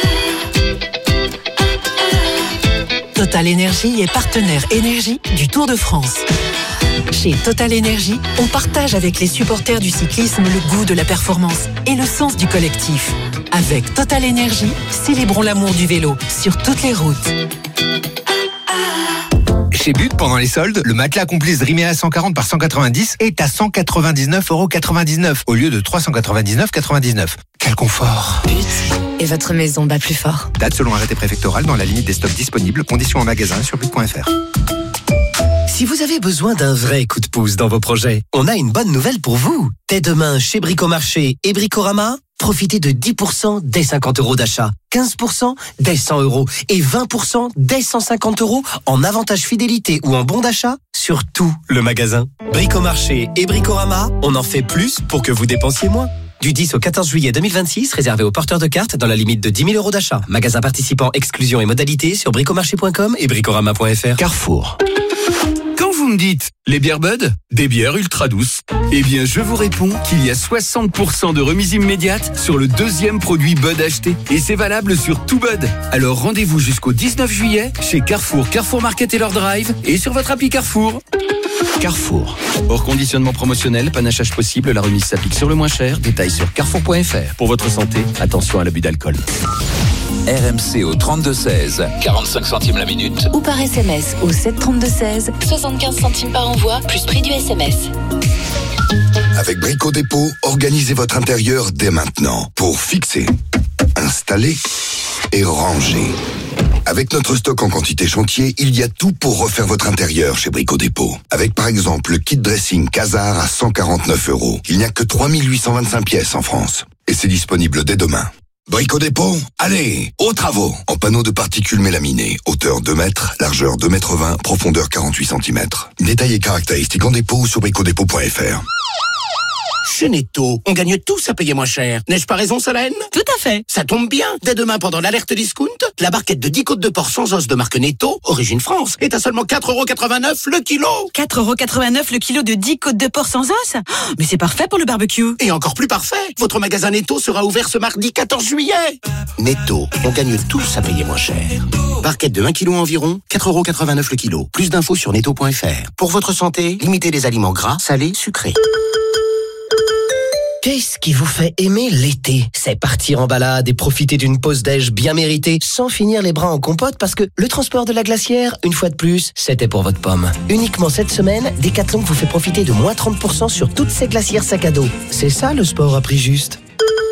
Total Énergie est partenaire énergie du Tour de France. Chez Total Énergie, on partage avec les supporters du cyclisme le goût de la performance et le sens du collectif. Avec Total Énergie, célébrons l'amour du vélo sur toutes les routes. Chez But, pendant les soldes, le matelas Complice Rimea 140 par 190 est à 199,99€ au lieu de 399,99€. Quel confort! Et votre maison bat plus fort. Date selon arrêté préfectoral dans la limite des stocks disponibles. Conditions en magasin sur but.fr. Si vous avez besoin d'un vrai coup de pouce dans vos projets, on a une bonne nouvelle pour vous. Dès demain, chez Bricomarché et Bricorama, profitez de 10% dès 50€ d'achat, 15% dès 100€ et 20% dès 150€ en avantage fidélité ou en bon d'achat sur tout le magasin. Bricomarché et Bricorama, on en fait plus pour que vous dépensiez moins. Du 10 au 14 juillet 2026, réservé aux porteurs de cartes dans la limite de 10 000€ d'achat. Magasin participant, exclusion et modalités sur bricomarché.com et bricorama.fr. Carrefour. Quand vous me dites les bières Bud, des bières ultra douces, eh bien je vous réponds qu'il y a 60% de remise immédiate sur le deuxième produit Bud acheté. Et c'est valable sur tout Bud. Alors rendez-vous jusqu'au 19 juillet chez Carrefour, Carrefour Market et leur drive et sur votre appli Carrefour. Carrefour. Hors conditionnement promotionnel, panachage possible, la remise s'applique sur le moins cher. Détails sur carrefour.fr. Pour votre santé, attention à l'abus d'alcool. RMC au 32-16, 45 centimes la minute. Ou par SMS au 732-16, 75 centimes par envoi, plus prix du SMS. Avec Brico Dépôt, organisez votre intérieur dès maintenant pour fixer, installer et ranger. Avec notre stock en quantité chantier, il y a tout pour refaire votre intérieur chez Brico Dépôt. Avec par exemple le kit dressing Casar à 149€. Il n'y a que 3825 pièces en France. Et c'est disponible dès demain. Brico Dépôt, allez, aux travaux. En panneaux de particules mélaminées, hauteur 2 mètres, largeur 2,20 m, profondeur 48 cm. Détails et caractéristiques en dépôt ou sur bricodépôt.fr. Chez Netto, on gagne tous à payer moins cher. N'ai-je pas raison, Solène? Tout à fait. Ça tombe bien. Dès demain, pendant l'alerte discount, la barquette de 10 côtes de porc sans os de marque Netto, origine France, est à seulement 4,89€ le kilo. 4,89€ le kilo de 10 côtes de porc sans os? Oh, mais c'est parfait pour le barbecue. Et encore plus parfait, votre magasin Netto sera ouvert ce mardi 14 juillet. Netto, on gagne tous à payer moins cher. Barquette de 1 kg environ, 4,89€ le kilo. Plus d'infos sur netto.fr. Pour votre santé, limitez les aliments gras, salés, sucrés. Qu'est-ce qui vous fait aimer l'été? C'est partir en balade et profiter d'une pause déj bien méritée sans finir les bras en compote parce que le transport de la glacière, une fois de plus, c'était pour votre pomme. Uniquement cette semaine, Decathlon vous fait profiter de moins 30% sur toutes ces glacières sac à dos. C'est ça le sport à prix juste.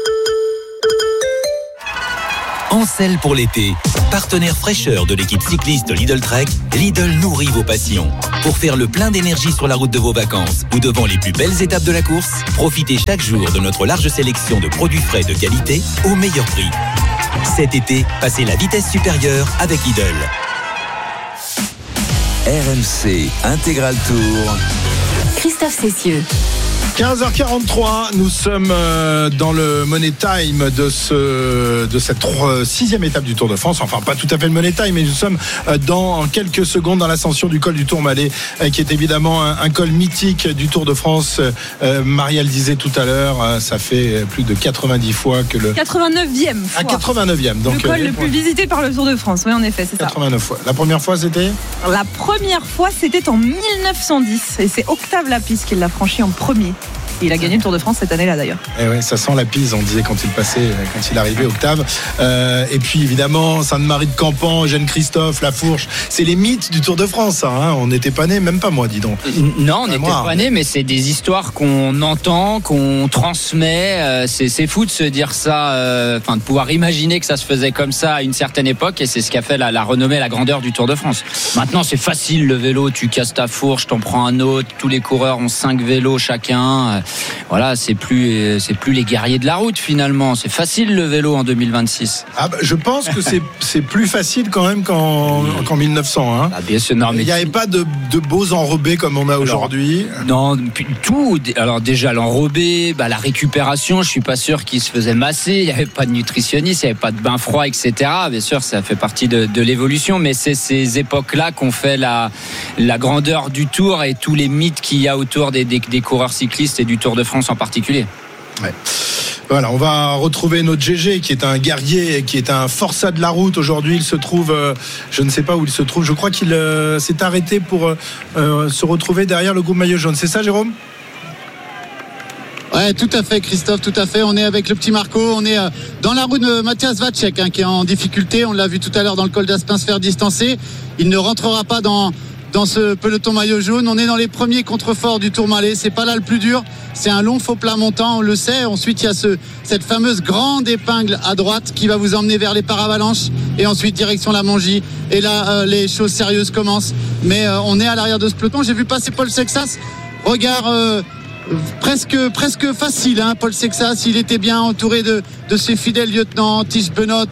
Ancel pour l'été. Partenaire fraîcheur de l'équipe cycliste Lidl Trek, Lidl nourrit vos passions. Pour faire le plein d'énergie sur la route de vos vacances ou devant les plus belles étapes de la course, profitez chaque jour de notre large sélection de produits frais de qualité au meilleur prix. Cet été, passez la vitesse supérieure avec Lidl. RMC Intégral Tour. Christophe Cessieux. 15h43, nous sommes dans le Money Time de cette 6e étape du Tour de France. Enfin, pas tout à fait le Money Time, mais nous sommes dans quelques secondes dans l'ascension du col du Tourmalet, qui est évidemment un col mythique du Tour de France. Marielle disait tout à l'heure, ça fait plus de 90 fois que le... 89e fois. 89e. Donc, le col le plus visité par le Tour de France, oui en effet, c'est 89 fois. La première fois, c'était La première fois, c'était en 1910. Et c'est Octave Lapisse qui l'a franchi en premier. Et il a gagné le Tour de France cette année-là d'ailleurs. Et ouais, ça sent la pise, on disait quand il arrivait, Octave. Et puis évidemment, Sainte-Marie de Campan, Eugène Christophe, La Fourche, c'est les mythes du Tour de France. Hein. On n'était pas nés, même pas moi, dis donc. Non, on n'était pas nés, mais c'est des histoires qu'on entend, qu'on transmet. C'est fou de se dire ça, de pouvoir imaginer que ça se faisait comme ça à une certaine époque, et c'est ce qui a fait la renommée, la grandeur du Tour de France. Maintenant, c'est facile le vélo, tu casses ta fourche, t'en prends un autre, tous les coureurs ont 5 vélos chacun. Voilà, c'est plus les guerriers de la route finalement. C'est facile le vélo en 2026. Je pense que c'est plus facile quand même qu'en 1900. Hein. Bien sûr, non, mais il n'y avait pas de beaux enrobés comme on a aujourd'hui. Non, tout. Alors déjà l'enrobé, la récupération, je suis pas sûr qu'il se faisait masser. Il n'y avait pas de nutritionniste, il n'y avait pas de bain froid, etc. Bien sûr, ça fait partie de l'évolution, mais c'est ces époques-là qu'on fait la grandeur du Tour et tous les mythes qu'il y a autour des coureurs cyclistes et du Tour de France en particulier. Ouais. Voilà, on va retrouver notre GG qui est un guerrier, qui est un forçat de la route. Aujourd'hui, il se trouve, je ne sais pas où il se trouve, je crois qu'il s'est arrêté pour se retrouver derrière le groupe maillot jaune. C'est ça, Jérôme ? Ouais, tout à fait, Christophe, tout à fait. On est avec le petit Marco, on est dans la roue de Mathias Vacek qui est en difficulté. On l'a vu tout à l'heure dans le col d'Aspin se faire distancer. Il ne rentrera pas dans ce peloton maillot jaune. On est dans les premiers contreforts du Tourmalet. C'est pas là le plus dur. C'est un long faux plat montant, on le sait. Ensuite, il y a cette fameuse grande épingle à droite qui va vous emmener vers les paravalanches. Et ensuite, direction la Mongie. Et là, les choses sérieuses commencent. Mais on est à l'arrière de ce peloton. J'ai vu passer Paul Sexas. Regard presque facile, hein, Paul Sexas. Il était bien entouré de ses fidèles lieutenants, Tige Benoît.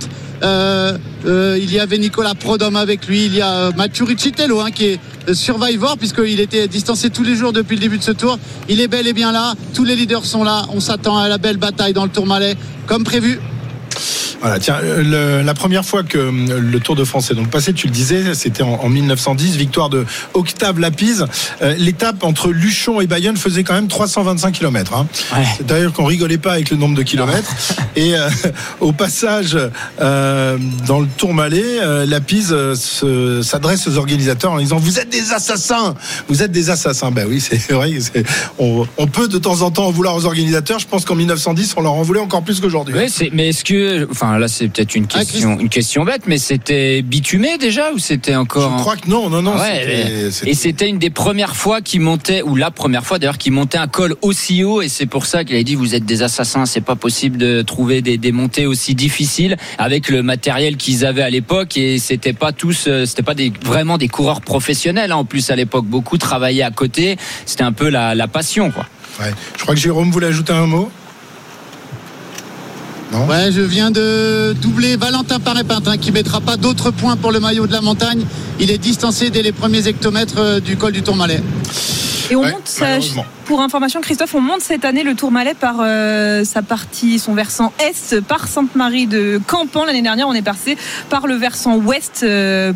Il y avait Nicolas Prodhomme avec lui, il y a Mathieu Riccitello qui est survivor puisqu'il était distancé tous les jours depuis le début de ce tour. Il est bel et bien là, tous les leaders sont là, on s'attend à la belle bataille dans le Tourmalet comme prévu. Voilà, tiens, la première fois que le Tour de France est donc passé, tu le disais, c'était en 1910, victoire de Octave Lapise. L'étape entre Luchon et Bayonne faisait quand même 325 km. Hein. Ouais. C'est d'ailleurs qu'on rigolait pas avec le nombre de kilomètres. Et au passage, dans le Tourmalet, Lapise s'adresse aux organisateurs en disant « Vous êtes des assassins !» Vous êtes des assassins. Ben oui, c'est vrai. On peut de temps en temps en vouloir aux organisateurs. Je pense qu'en 1910, on leur en voulait encore plus qu'aujourd'hui. Oui, mais est-ce que... là c'est peut-être une question bête, mais c'était bitumé déjà ou c'était encore... Je crois que non. Ouais, c'était... Et c'était une des premières fois qu'il montait, ou la première fois d'ailleurs, qu'il montait un col aussi haut, et c'est pour ça qu'il a dit vous êtes des assassins, c'est pas possible de trouver des montées aussi difficiles avec le matériel qu'ils avaient à l'époque, et c'était pas vraiment des coureurs professionnels en plus à l'époque, beaucoup travaillaient à côté, c'était un peu la passion quoi. Ouais. Je crois que Jérôme voulait ajouter un mot. Non. Ouais, je viens de doubler Valentin Paré-Pintin qui mettra pas d'autres points pour le maillot de la montagne. Il est distancé dès les premiers hectomètres du col du Tourmalet. Et on monte Pour information, Christophe, on monte cette année le Tourmalet par son versant est par Sainte-Marie de Campan. L'année dernière, on est passé par le versant ouest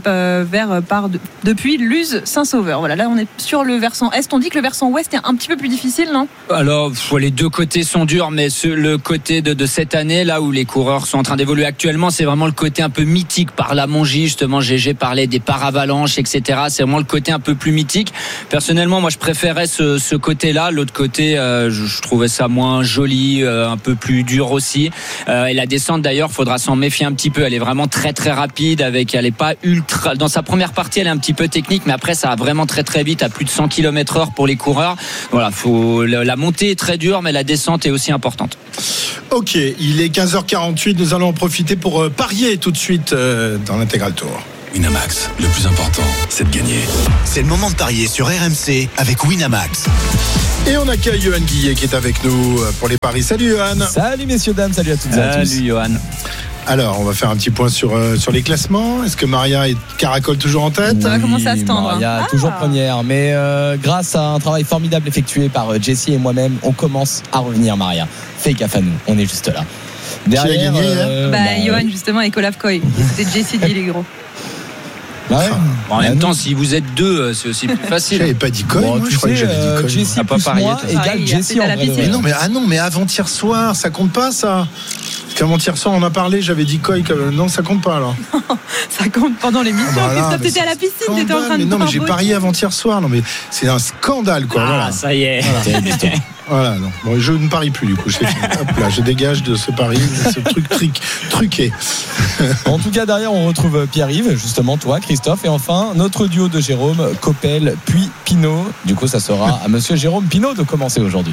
depuis Luz Saint-Sauveur. Voilà, là on est sur le versant est. On dit que le versant ouest est un petit peu plus difficile, non ? Alors, les deux côtés sont durs, mais le côté de cette année, là où les coureurs sont en train d'évoluer actuellement, c'est vraiment le côté un peu mythique par la Mongie. Justement, GG parlait des paravalanches, etc. C'est vraiment le côté un peu plus mythique. Personnellement, moi, je préférais ce côté-là. L'autre côté, je trouvais ça moins joli, un peu plus dur aussi. Et la descente, d'ailleurs, faudra s'en méfier un petit peu. Elle est vraiment très très rapide. Elle est pas ultra. Dans sa première partie, elle est un petit peu technique, mais après, ça va vraiment très très vite, à plus de 100 km/h pour les coureurs. Voilà, la montée est très dure, mais la descente est aussi importante. Ok, il est 15h48. Nous allons en profiter pour parier tout de suite dans l'Intégral Tour. Winamax, le plus important, c'est de gagner. C'est le moment de parier sur RMC avec Winamax. Et on accueille Johan Guillet qui est avec nous pour les paris. Salut Johan. Salut messieurs, dames, salut à toutes et à tous. Salut Johan. Alors, on va faire un petit point sur les classements. Est-ce que Maria et Caracol toujours en tête ? Ça va commencer à se tendre. Maria toujours première, mais grâce à un travail formidable effectué par Jessie et moi-même, on commence à revenir, Maria. Fais gaffe à nous, on est juste là. Derrière, qui a gagné Johan justement et Colaf Coy. C'était Jessie dit les gros. Ouais. En même temps, si vous êtes deux, c'est aussi plus facile. J'avais pas dit Coy, moi, je croyais que j'avais dit Coy. Jessie plus moi égale Jessie en vrai. Mais avant-hier soir, ça compte pas ça. Avant-hier soir, on a parlé, j'avais dit Coy. Non, ça compte pas alors. Ça compte pendant l'émission. Christophe, t'étais à la piscine, t'étais en train de. Non, mais j'ai parié avant-hier soir. Non, mais c'est un scandale, quoi. Voilà. Ça y est. Voilà, non. Bon, je ne parie plus du coup. Hop là, je dégage de ce pari, ce truc truqué. En tout cas, derrière, on retrouve Pierre-Yves, justement, toi, Christophe, et enfin notre duo de Jérôme, Coppel, puis Pinot. Du coup, ça sera à Monsieur Jérôme Pinot de commencer aujourd'hui.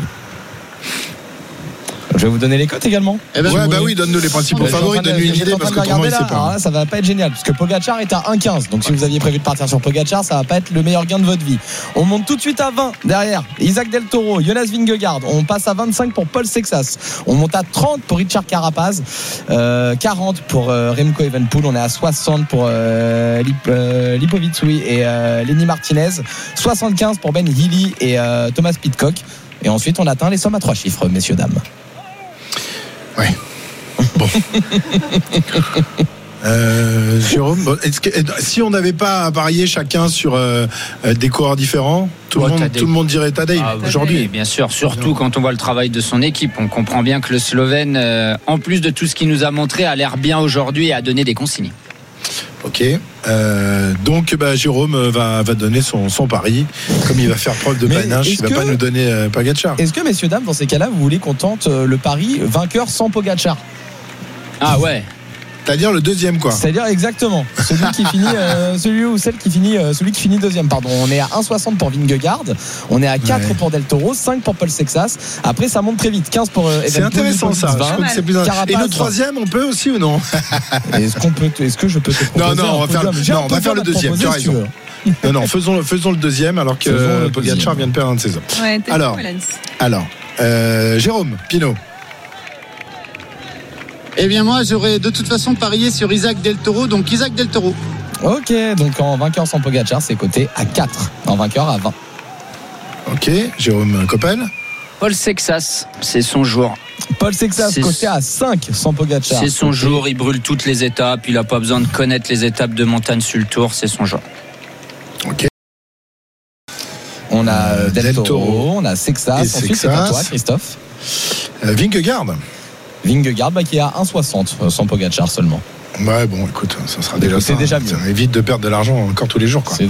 Je vais vous donner les cotes également. Oui, donne-nous les principaux favoris, donne-nous une idée parce que autrement il sait pas. Alors là, ça va pas être génial puisque Pogacar est à 1,15. Donc si vous aviez prévu de partir sur Pogacar, ça va pas être le meilleur gain de votre vie. On monte tout de suite à 20 derrière. Isaac Del Toro, Jonas Vingegaard. On passe à 25 pour Paul Sexas. On monte à 30 pour Richard Carapaz, 40 pour Remco Evenepoel. On est à 60 pour Lipovitsui et Lenny Martinez. 75 pour Ben Healy et Thomas Pidcock. Et ensuite, on atteint les sommes à 3 chiffres, messieurs, dames. Ouais. Bon. Jérôme, si on n'avait pas parié chacun sur des coureurs différents, tout le monde dirait Tadej aujourd'hui. Bien sûr, surtout quand on voit le travail de son équipe. On comprend bien que le Slovène, en plus de tout ce qu'il nous a montré, a l'air bien aujourd'hui et a donné des consignes. Ok, donc Jérôme va donner son pari. Comme il va faire preuve de panache, il va pas nous donner Pogacar. Est-ce que messieurs dames, dans ces cas-là, vous voulez qu'on tente le pari vainqueur sans Pogacar? Ah ouais. C'est-à-dire le deuxième, quoi. C'est-à-dire exactement celui qui finit, celui qui finit deuxième. Pardon. On est à 1,60 pour Vingegaard, on est à 4 pour Del Toro, 5 pour Paul Sexas. Après, ça monte très vite. 15 pour Evenepoel. C'est intéressant ça. 20, je trouve que c'est plus Carapaz, et le troisième, on peut aussi ou non? Est-ce que je peux te proposer? Non, on va faire le deuxième. Tu as raison. Non, faisons le deuxième alors que Pogacar vient de perdre un de ses hommes. Alors, Jérôme Pinot. Eh bien moi j'aurais de toute façon parié sur Isaac Del Toro, donc Isaac Del Toro. Ok, donc en vainqueur sans Pogacar c'est coté à 4, en vainqueur à 20. Ok, Jérôme Coppel. Paul Sexas, c'est son jour. Paul Sexas coté à 5 sans Pogacar. C'est son jour, il brûle toutes les étapes, il n'a pas besoin de connaître les étapes de montagne sur le Tour, c'est son jour. Ok. On a Del Toro, on a Sexas, ensuite c'est à toi Christophe. Vingegaard qui est à 1,60 sans Pogacar seulement. Ouais, bon, écoute, ça sera déjà ça. C'est déjà mieux. Ça évite de perdre de l'argent encore tous les jours, quoi.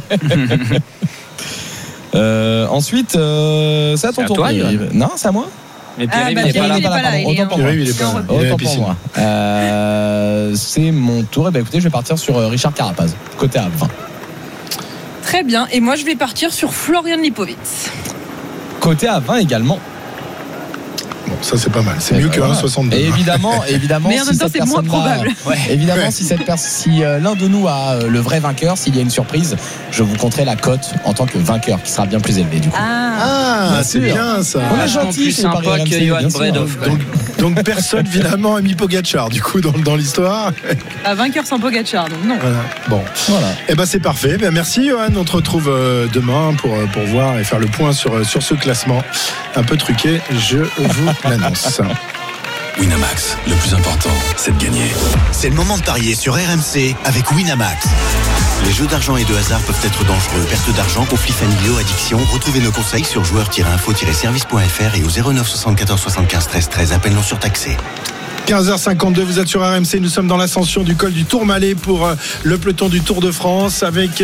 Ensuite, c'est à ton tour. Non, c'est à moi. Mais Pierre-Yves il n'est pas là. Autant pour moi. C'est mon tour. Et ben écoutez, je vais partir sur Richard Carapaz, côté à 20. Très bien. Et moi, je vais partir sur Florian Lipovitz. Côté à 20 également. Bon, ça c'est pas mal. C'est mieux que 1,62. Et évidemment. Mais en même temps, c'est moins probable. Évidemment, si l'un de nous a le vrai vainqueur, s'il y a une surprise, je vous compterai la cote en tant que vainqueur, qui sera bien plus élevée du coup. Ah, c'est bien ça. On est gentil, plus sympa que Johan Bredov. Donc personne finalement a mis Pogacar du coup dans l'histoire. Un vainqueur sans Pogacar, donc non. Voilà. Bon, voilà. Et ben c'est parfait. Ben merci Johan. On te retrouve demain pour voir et faire le point sur ce classement un peu truqué. Je vous l'annonce. Winamax, le plus important, c'est de gagner. C'est le moment de parier sur RMC avec Winamax. Les jeux d'argent et de hasard peuvent être dangereux. Perte d'argent, conflits familiaux, addiction. Retrouvez nos conseils sur joueurs-info-service.fr et au 09 74 75 13 13. Appel non surtaxé. 15h52, vous êtes sur RMC, nous sommes dans l'ascension du col du Tourmalet pour le peloton du Tour de France avec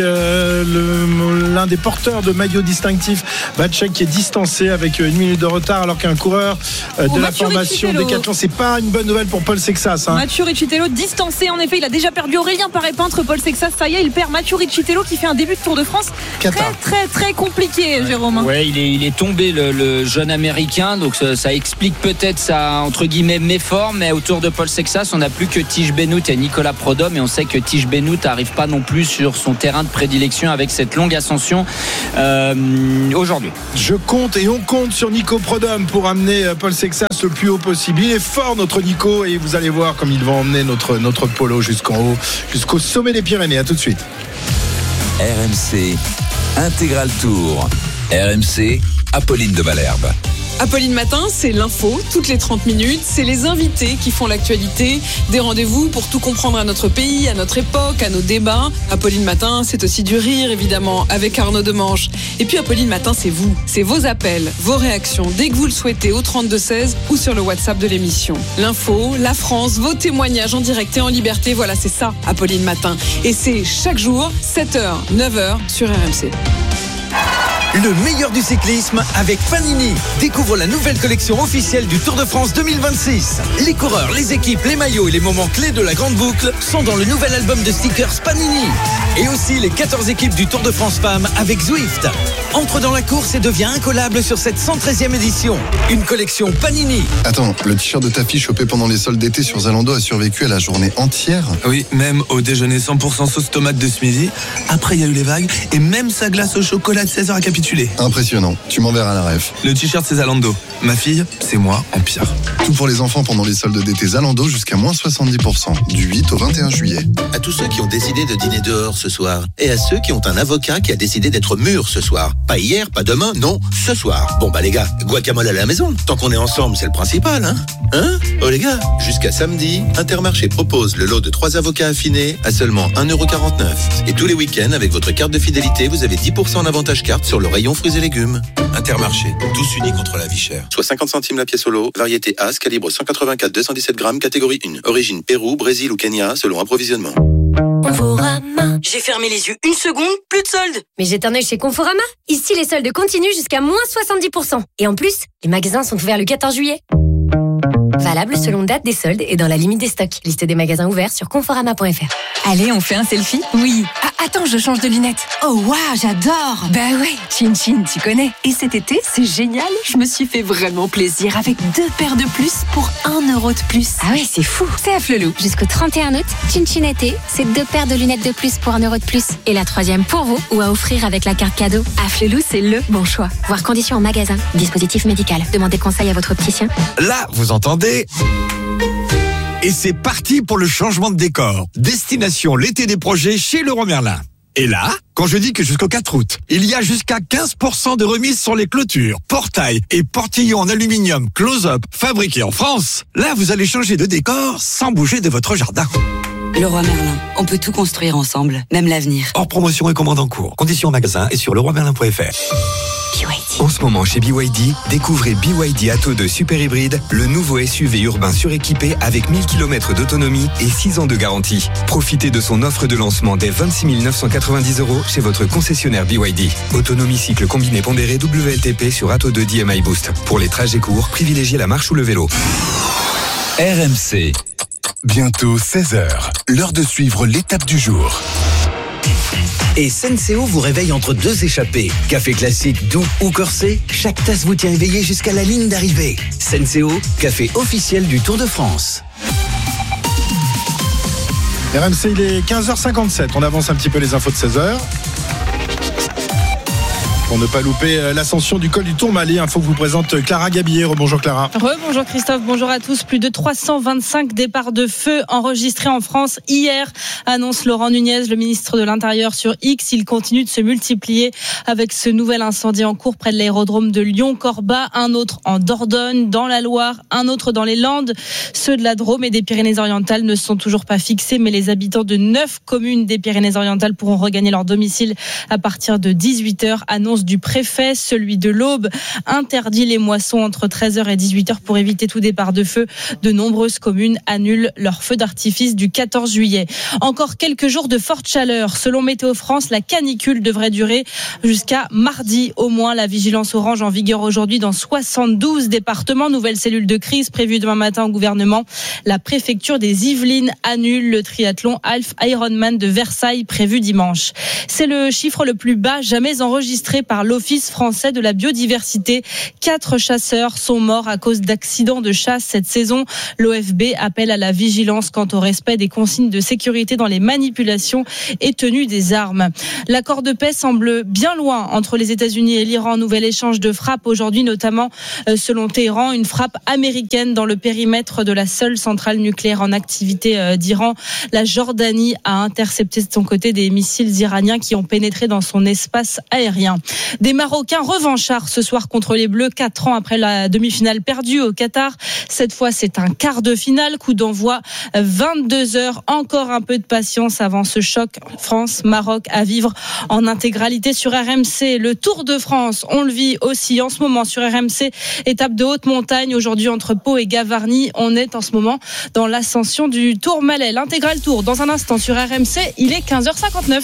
l'un des porteurs de maillot distinctif, Vacek, qui est distancé avec 1 minute de retard alors qu'un coureur de la formation Decathlon, c'est pas une bonne nouvelle pour Paul Sexas. Mathieu Riccitello distancé, en effet, il a déjà perdu Aurélien Paré-Peintre. Paul Sexas, ça y est, il perd Mathieu Riccitello qui fait un début de Tour de France très compliqué, Jérôme. Ouais, il est tombé le jeune américain, donc ça explique peut-être sa entre guillemets méforme, mais autour de Paul Sexas, on n'a plus que Tige Benoît et Nicolas Prodhomme, et on sait que Tige Benoît n'arrive pas non plus sur son terrain de prédilection avec cette longue ascension aujourd'hui. Je compte et on compte sur Nico Prodhomme pour amener Paul Sexas le plus haut possible. Il est fort notre Nico, et vous allez voir comme il va emmener notre polo jusqu'en haut, jusqu'au sommet des Pyrénées. À tout de suite. RMC Intégral Tour. RMC Apolline de Malherbe. Apolline Matin, c'est l'info, toutes les 30 minutes, c'est les invités qui font l'actualité, des rendez-vous pour tout comprendre à notre pays, à notre époque, à nos débats. Apolline Matin, c'est aussi du rire, évidemment, avec Arnaud Demange. Et puis Apolline Matin, c'est vous, c'est vos appels, vos réactions, dès que vous le souhaitez, au 32-16 ou sur le WhatsApp de l'émission. L'info, la France, vos témoignages en direct et en liberté, voilà, c'est ça, Apolline Matin. Et c'est chaque jour, 7h, 9h, sur RMC. Le meilleur du cyclisme avec Panini. Découvre la nouvelle collection officielle du Tour de France 2026. Les coureurs, les équipes, les maillots et les moments clés de la grande boucle sont dans le nouvel album de stickers Panini. Et aussi les 14 équipes du Tour de France Femmes avec Zwift. Entre dans la course et deviens incollable sur cette 113e édition. Une collection Panini. Attends, le t-shirt de ta fille chopé pendant les soldes d'été sur Zalando a survécu à la journée entière? Oui, même au déjeuner 100% sauce tomate de ce midi. Après, il y a eu les vagues et même sa glace au chocolat de 16h a capitulé. Impressionnant, tu m'enverras la ref. Le t-shirt c'est Zalando. Ma fille, c'est moi en pire. Tout pour les enfants pendant les soldes d'été Zalando jusqu'à moins 70%, du 8 au 21 juillet. À tous ceux qui ont décidé de dîner dehors ce soir, et à ceux qui ont un avocat qui a décidé d'être mûr ce soir. Pas hier, pas demain, non, ce soir. Bon bah les gars, guacamole à la maison. Tant qu'on est ensemble, c'est le principal, hein? Oh les gars, jusqu'à samedi, Intermarché propose le lot de 3 avocats affinés à seulement 1,49€. Et tous les week-ends, avec votre carte de fidélité, vous avez 10% en avantage carte sur le rayon fruits et légumes. Intermarché, tous unis contre la vie chère. Soit 50 centimes la pièce au lot, variété As, calibre 184-217 grammes, catégorie 1. Origine Pérou, Brésil ou Kenya, selon approvisionnement. Conforama. J'ai fermé les yeux une seconde, plus de soldes. Mais jette un œil chez Conforama. Ici, les soldes continuent jusqu'à moins 70%. Et en plus, les magasins sont ouverts le 14 juillet. Valable selon date des soldes et dans la limite des stocks. Liste des magasins ouverts sur conforama.fr. Allez, on fait un selfie? Oui. Ah, attends, je change de lunettes. Oh, waouh, j'adore. Bah ouais, Chin Chin, tu connais. Et cet été, c'est génial. Je me suis fait vraiment plaisir avec 2 paires de plus pour 1 euro de plus. Ah ouais, c'est fou. C'est à Flelou. Jusqu'au 31 août, Chin Chin été, c'est 2 paires de lunettes de plus pour 1 euro de plus. Et la 3e pour vous ou à offrir avec la carte cadeau. À Flelou, c'est le bon choix. Voir conditions en magasin. Dispositif médical. Demandez conseil à votre opticien. Là, vous entendez? Et c'est parti pour le changement de décor. Destination l'été des projets chez Leroy Merlin. Et là, quand je dis que jusqu'au 4 août, il y a jusqu'à 15% de remise sur les clôtures, portails et portillons en aluminium close-up fabriqués en France, là vous allez changer de décor sans bouger de votre jardin. Leroy Merlin, on peut tout construire ensemble, même l'avenir. Hors promotion et commande en cours. Conditions en magasin et sur leroymerlin.fr. En ce moment chez BYD, découvrez BYD Atto 2 Super Hybride, le nouveau SUV urbain suréquipé avec 1000 km d'autonomie et 6 ans de garantie. Profitez de son offre de lancement dès 26 990 € chez votre concessionnaire BYD. Autonomie cycle combiné pondéré WLTP sur Atto 2 DMI Boost. Pour les trajets courts, privilégiez la marche ou le vélo. RMC. Bientôt 16h, l'heure de suivre l'étape du jour. Et Senseo vous réveille entre 2 échappées. Café classique, doux ou corsé, chaque tasse vous tient éveillé jusqu'à la ligne d'arrivée. Senseo, café officiel du Tour de France. RMC, il est 15h57. On avance un petit peu les infos de 16h. pour ne pas louper l'ascension du col du Tourmalet. Info que vous présente Clara Gabillet. Bonjour Clara. Bonjour Christophe, bonjour à tous. Plus de 325 départs de feu enregistrés en France hier, annonce Laurent Nunez, le ministre de l'Intérieur sur X. Il continue de se multiplier avec ce nouvel incendie en cours près de l'aérodrome de Lyon-Corba, un autre en Dordogne, dans la Loire, un autre dans les Landes. Ceux de la Drôme et des Pyrénées-Orientales ne sont toujours pas fixés, mais les habitants de 9 communes des Pyrénées-Orientales pourront regagner leur domicile à partir de 18h. Annonce du préfet. Celui de l'Aube interdit les moissons entre 13h et 18h pour éviter tout départ de feu. De nombreuses communes annulent leur feu d'artifice du 14 juillet. Encore quelques jours de forte chaleur. Selon Météo France, la canicule devrait durer jusqu'à mardi au moins. La vigilance orange en vigueur aujourd'hui dans 72 départements. Nouvelle cellule de crise prévue demain matin au gouvernement. La préfecture des Yvelines annule le triathlon Half Ironman de Versailles prévu dimanche. C'est le chiffre le plus bas jamais enregistré par l'Office français de la biodiversité. 4 chasseurs sont morts à cause d'accidents de chasse cette saison. L'OFB appelle à la vigilance quant au respect des consignes de sécurité dans les manipulations et tenues des armes. L'accord de paix semble bien loin entre les États-Unis et l'Iran. Nouvel échange de frappes aujourd'hui, notamment selon Téhéran, une frappe américaine dans le périmètre de la seule centrale nucléaire en activité d'Iran. La Jordanie a intercepté de son côté des missiles iraniens qui ont pénétré dans son espace aérien. Des Marocains revanchards ce soir contre les Bleus, 4 ans après la demi-finale perdue au Qatar. Cette fois, c'est un quart de finale. Coup d'envoi 22h. Encore un peu de patience avant ce choc France-Maroc à vivre en intégralité sur RMC. Le Tour de France, on le vit aussi en ce moment sur RMC. Étape de haute montagne aujourd'hui entre Pau et Gavarnie. On est en ce moment dans l'ascension du Tourmalet. L'intégral Tour dans un instant sur RMC. Il est 15h59.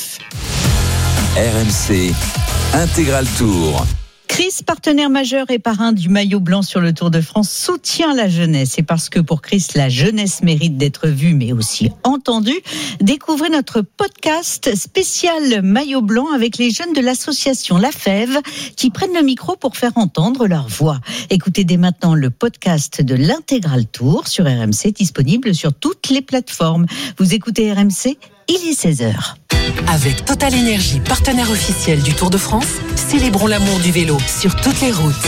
RMC Intégral Tour. Chris, partenaire majeur et parrain du maillot blanc sur le Tour de France, soutient la jeunesse. Et parce que pour Chris, la jeunesse mérite d'être vue, mais aussi entendue, découvrez notre podcast spécial maillot blanc avec les jeunes de l'association La Fève qui prennent le micro pour faire entendre leur voix. Écoutez dès maintenant le podcast de l'Intégral Tour sur RMC, disponible sur toutes les plateformes. Vous écoutez RMC, il est 16h. Avec Total Énergie, partenaire officiel du Tour de France, célébrons l'amour du vélo sur toutes les routes.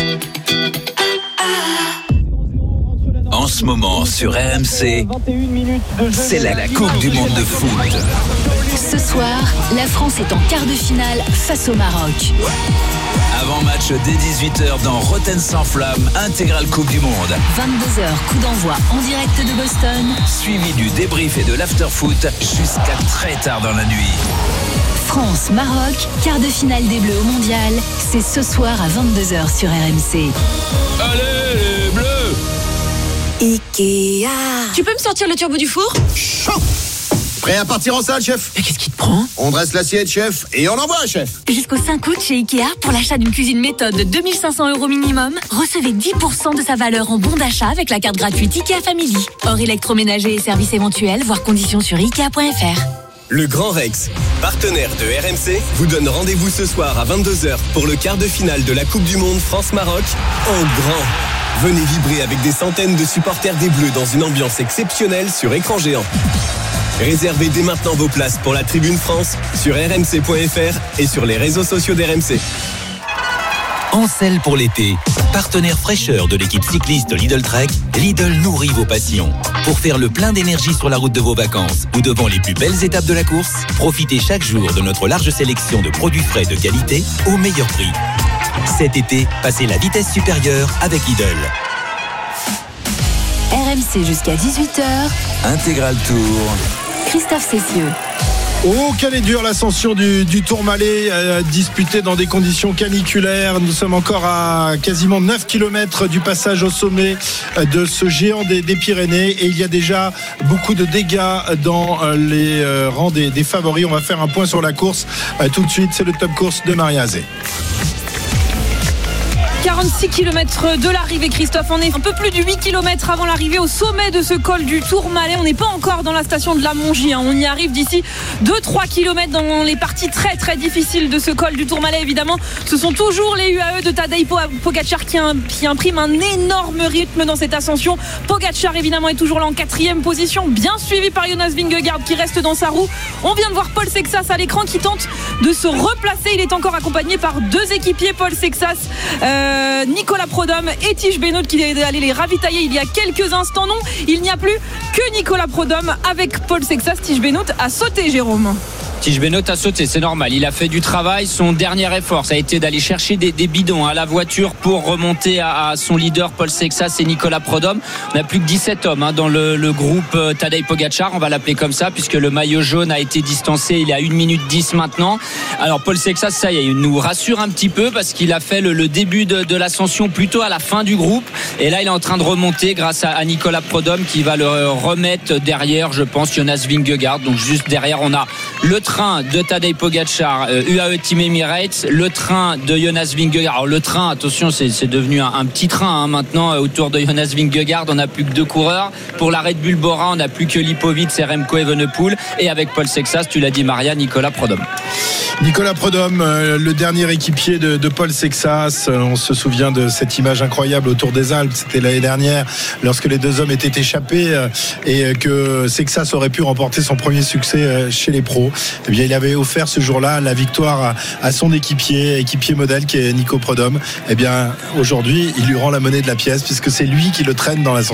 En ce moment sur RMC, c'est la Coupe du Monde de foot. Ce soir, la France est en quart de finale face au Maroc. Avant-match dès 18h dans Rotten sans flamme, intégrale Coupe du Monde. 22h, coup d'envoi en direct de Boston. Suivi du débrief et de l'after-foot jusqu'à très tard dans la nuit. France-Maroc, quart de finale des Bleus au Mondial. C'est ce soir à 22h sur RMC. Allez les Bleus! Ikea. Tu peux me sortir le turbo du four? Chaud! Prêt à partir en salle, chef? Mais qu'est-ce qui te prend? On dresse l'assiette, chef, et on envoie, chef. Jusqu'au 5 août chez Ikea, pour l'achat d'une cuisine méthode de 2500 € minimum, recevez 10% de sa valeur en bon d'achat avec la carte gratuite Ikea Family. Hors électroménager et services éventuels, voir conditions sur Ikea.fr. Le Grand Rex, partenaire de RMC, vous donne rendez-vous ce soir à 22h pour le quart de finale de la Coupe du Monde France-Maroc en grand. Venez vibrer avec des centaines de supporters des Bleus dans une ambiance exceptionnelle sur écran géant. Réservez dès maintenant vos places pour la Tribune France sur rmc.fr et sur les réseaux sociaux d'RMC. Ancel pour l'été, partenaire fraîcheur de l'équipe cycliste Lidl Trek, Lidl nourrit vos passions. Pour faire le plein d'énergie sur la route de vos vacances ou devant les plus belles étapes de la course, profitez chaque jour de notre large sélection de produits frais de qualité au meilleur prix. Cet été, passez la vitesse supérieure avec Lidl. RMC jusqu'à 18h. Intégral Tour. Christophe Cessieux. Oh, quelle est dure l'ascension du Tourmalet, disputée dans des conditions caniculaires. Nous sommes encore à quasiment 9 km du passage au sommet de ce géant des Pyrénées. Et il y a déjà beaucoup de dégâts dans les rangs des favoris. On va faire un point sur la course. Tout de suite, c'est le top course de Maria Azé. 46 km de l'arrivée, Christophe. On est un peu plus de 8 km avant l'arrivée au sommet de ce col du Tourmalet. On n'est pas encore dans la station de la Mongie. On y arrive d'ici 2-3 km dans les parties très très difficiles de ce col du Tourmalet. Évidemment, ce sont toujours les UAE de Tadej Pogačar qui impriment un énorme rythme dans cette ascension. Pogačar évidemment est toujours là en 4e position, bien suivi par Jonas Vingegaard qui reste dans sa roue. On vient de voir Paul Sexas à l'écran qui tente de se replacer. Il est encore accompagné par 2 équipiers, Paul Sexas, Nicolas Prodhomme et Tish Benoot qui est allé les ravitailler il y a quelques instants. Non, il n'y a plus que Nicolas Prodhomme avec Paul Sexas. Tish Benoot a sauté, Jérôme. Tish Benoot a sauté, c'est normal. Il a fait du travail. Son dernier effort, ça a été d'aller chercher des bidons à la voiture pour remonter à son leader Paul Sexas et Nicolas Prodhomme. On n'a plus que 17 hommes dans le groupe Tadej Pogačar, on va l'appeler comme ça, puisque le maillot jaune a été distancé il y a 1 minute 10 maintenant. Alors Paul Sexas, ça y est, il nous rassure un petit peu parce qu'il a fait le début de l'ascension plutôt à la fin du groupe. Et là, il est en train de remonter grâce à Nicolas Prodhomme qui va le remettre derrière, je pense, Jonas Vingegaard. Donc juste derrière, on a le train de Tadej Pogačar, UAE Team Emirates, le train de Jonas Vingegaard. Alors le train, attention, c'est devenu un petit train maintenant autour de Jonas Vingegaard. On n'a plus que 2 coureurs. Pour la Red Bull Bora, on n'a plus que Lipovic et Remco Evenepoel. Et avec Paul Sexas, tu l'as dit Maria, Nicolas Prodhomme. Nicolas Prodhomme, le dernier équipier de Paul Sexas. On se souvient de cette image incroyable autour des Alpes. C'était l'année dernière lorsque les 2 hommes étaient échappés et que Sexas aurait pu remporter son premier succès chez les pros. Eh bien, il avait offert ce jour-là la victoire à son équipier modèle qui est Nico Prodhomme. Eh bien, aujourd'hui, il lui rend la monnaie de la pièce puisque c'est lui qui le traîne dans l'ascension.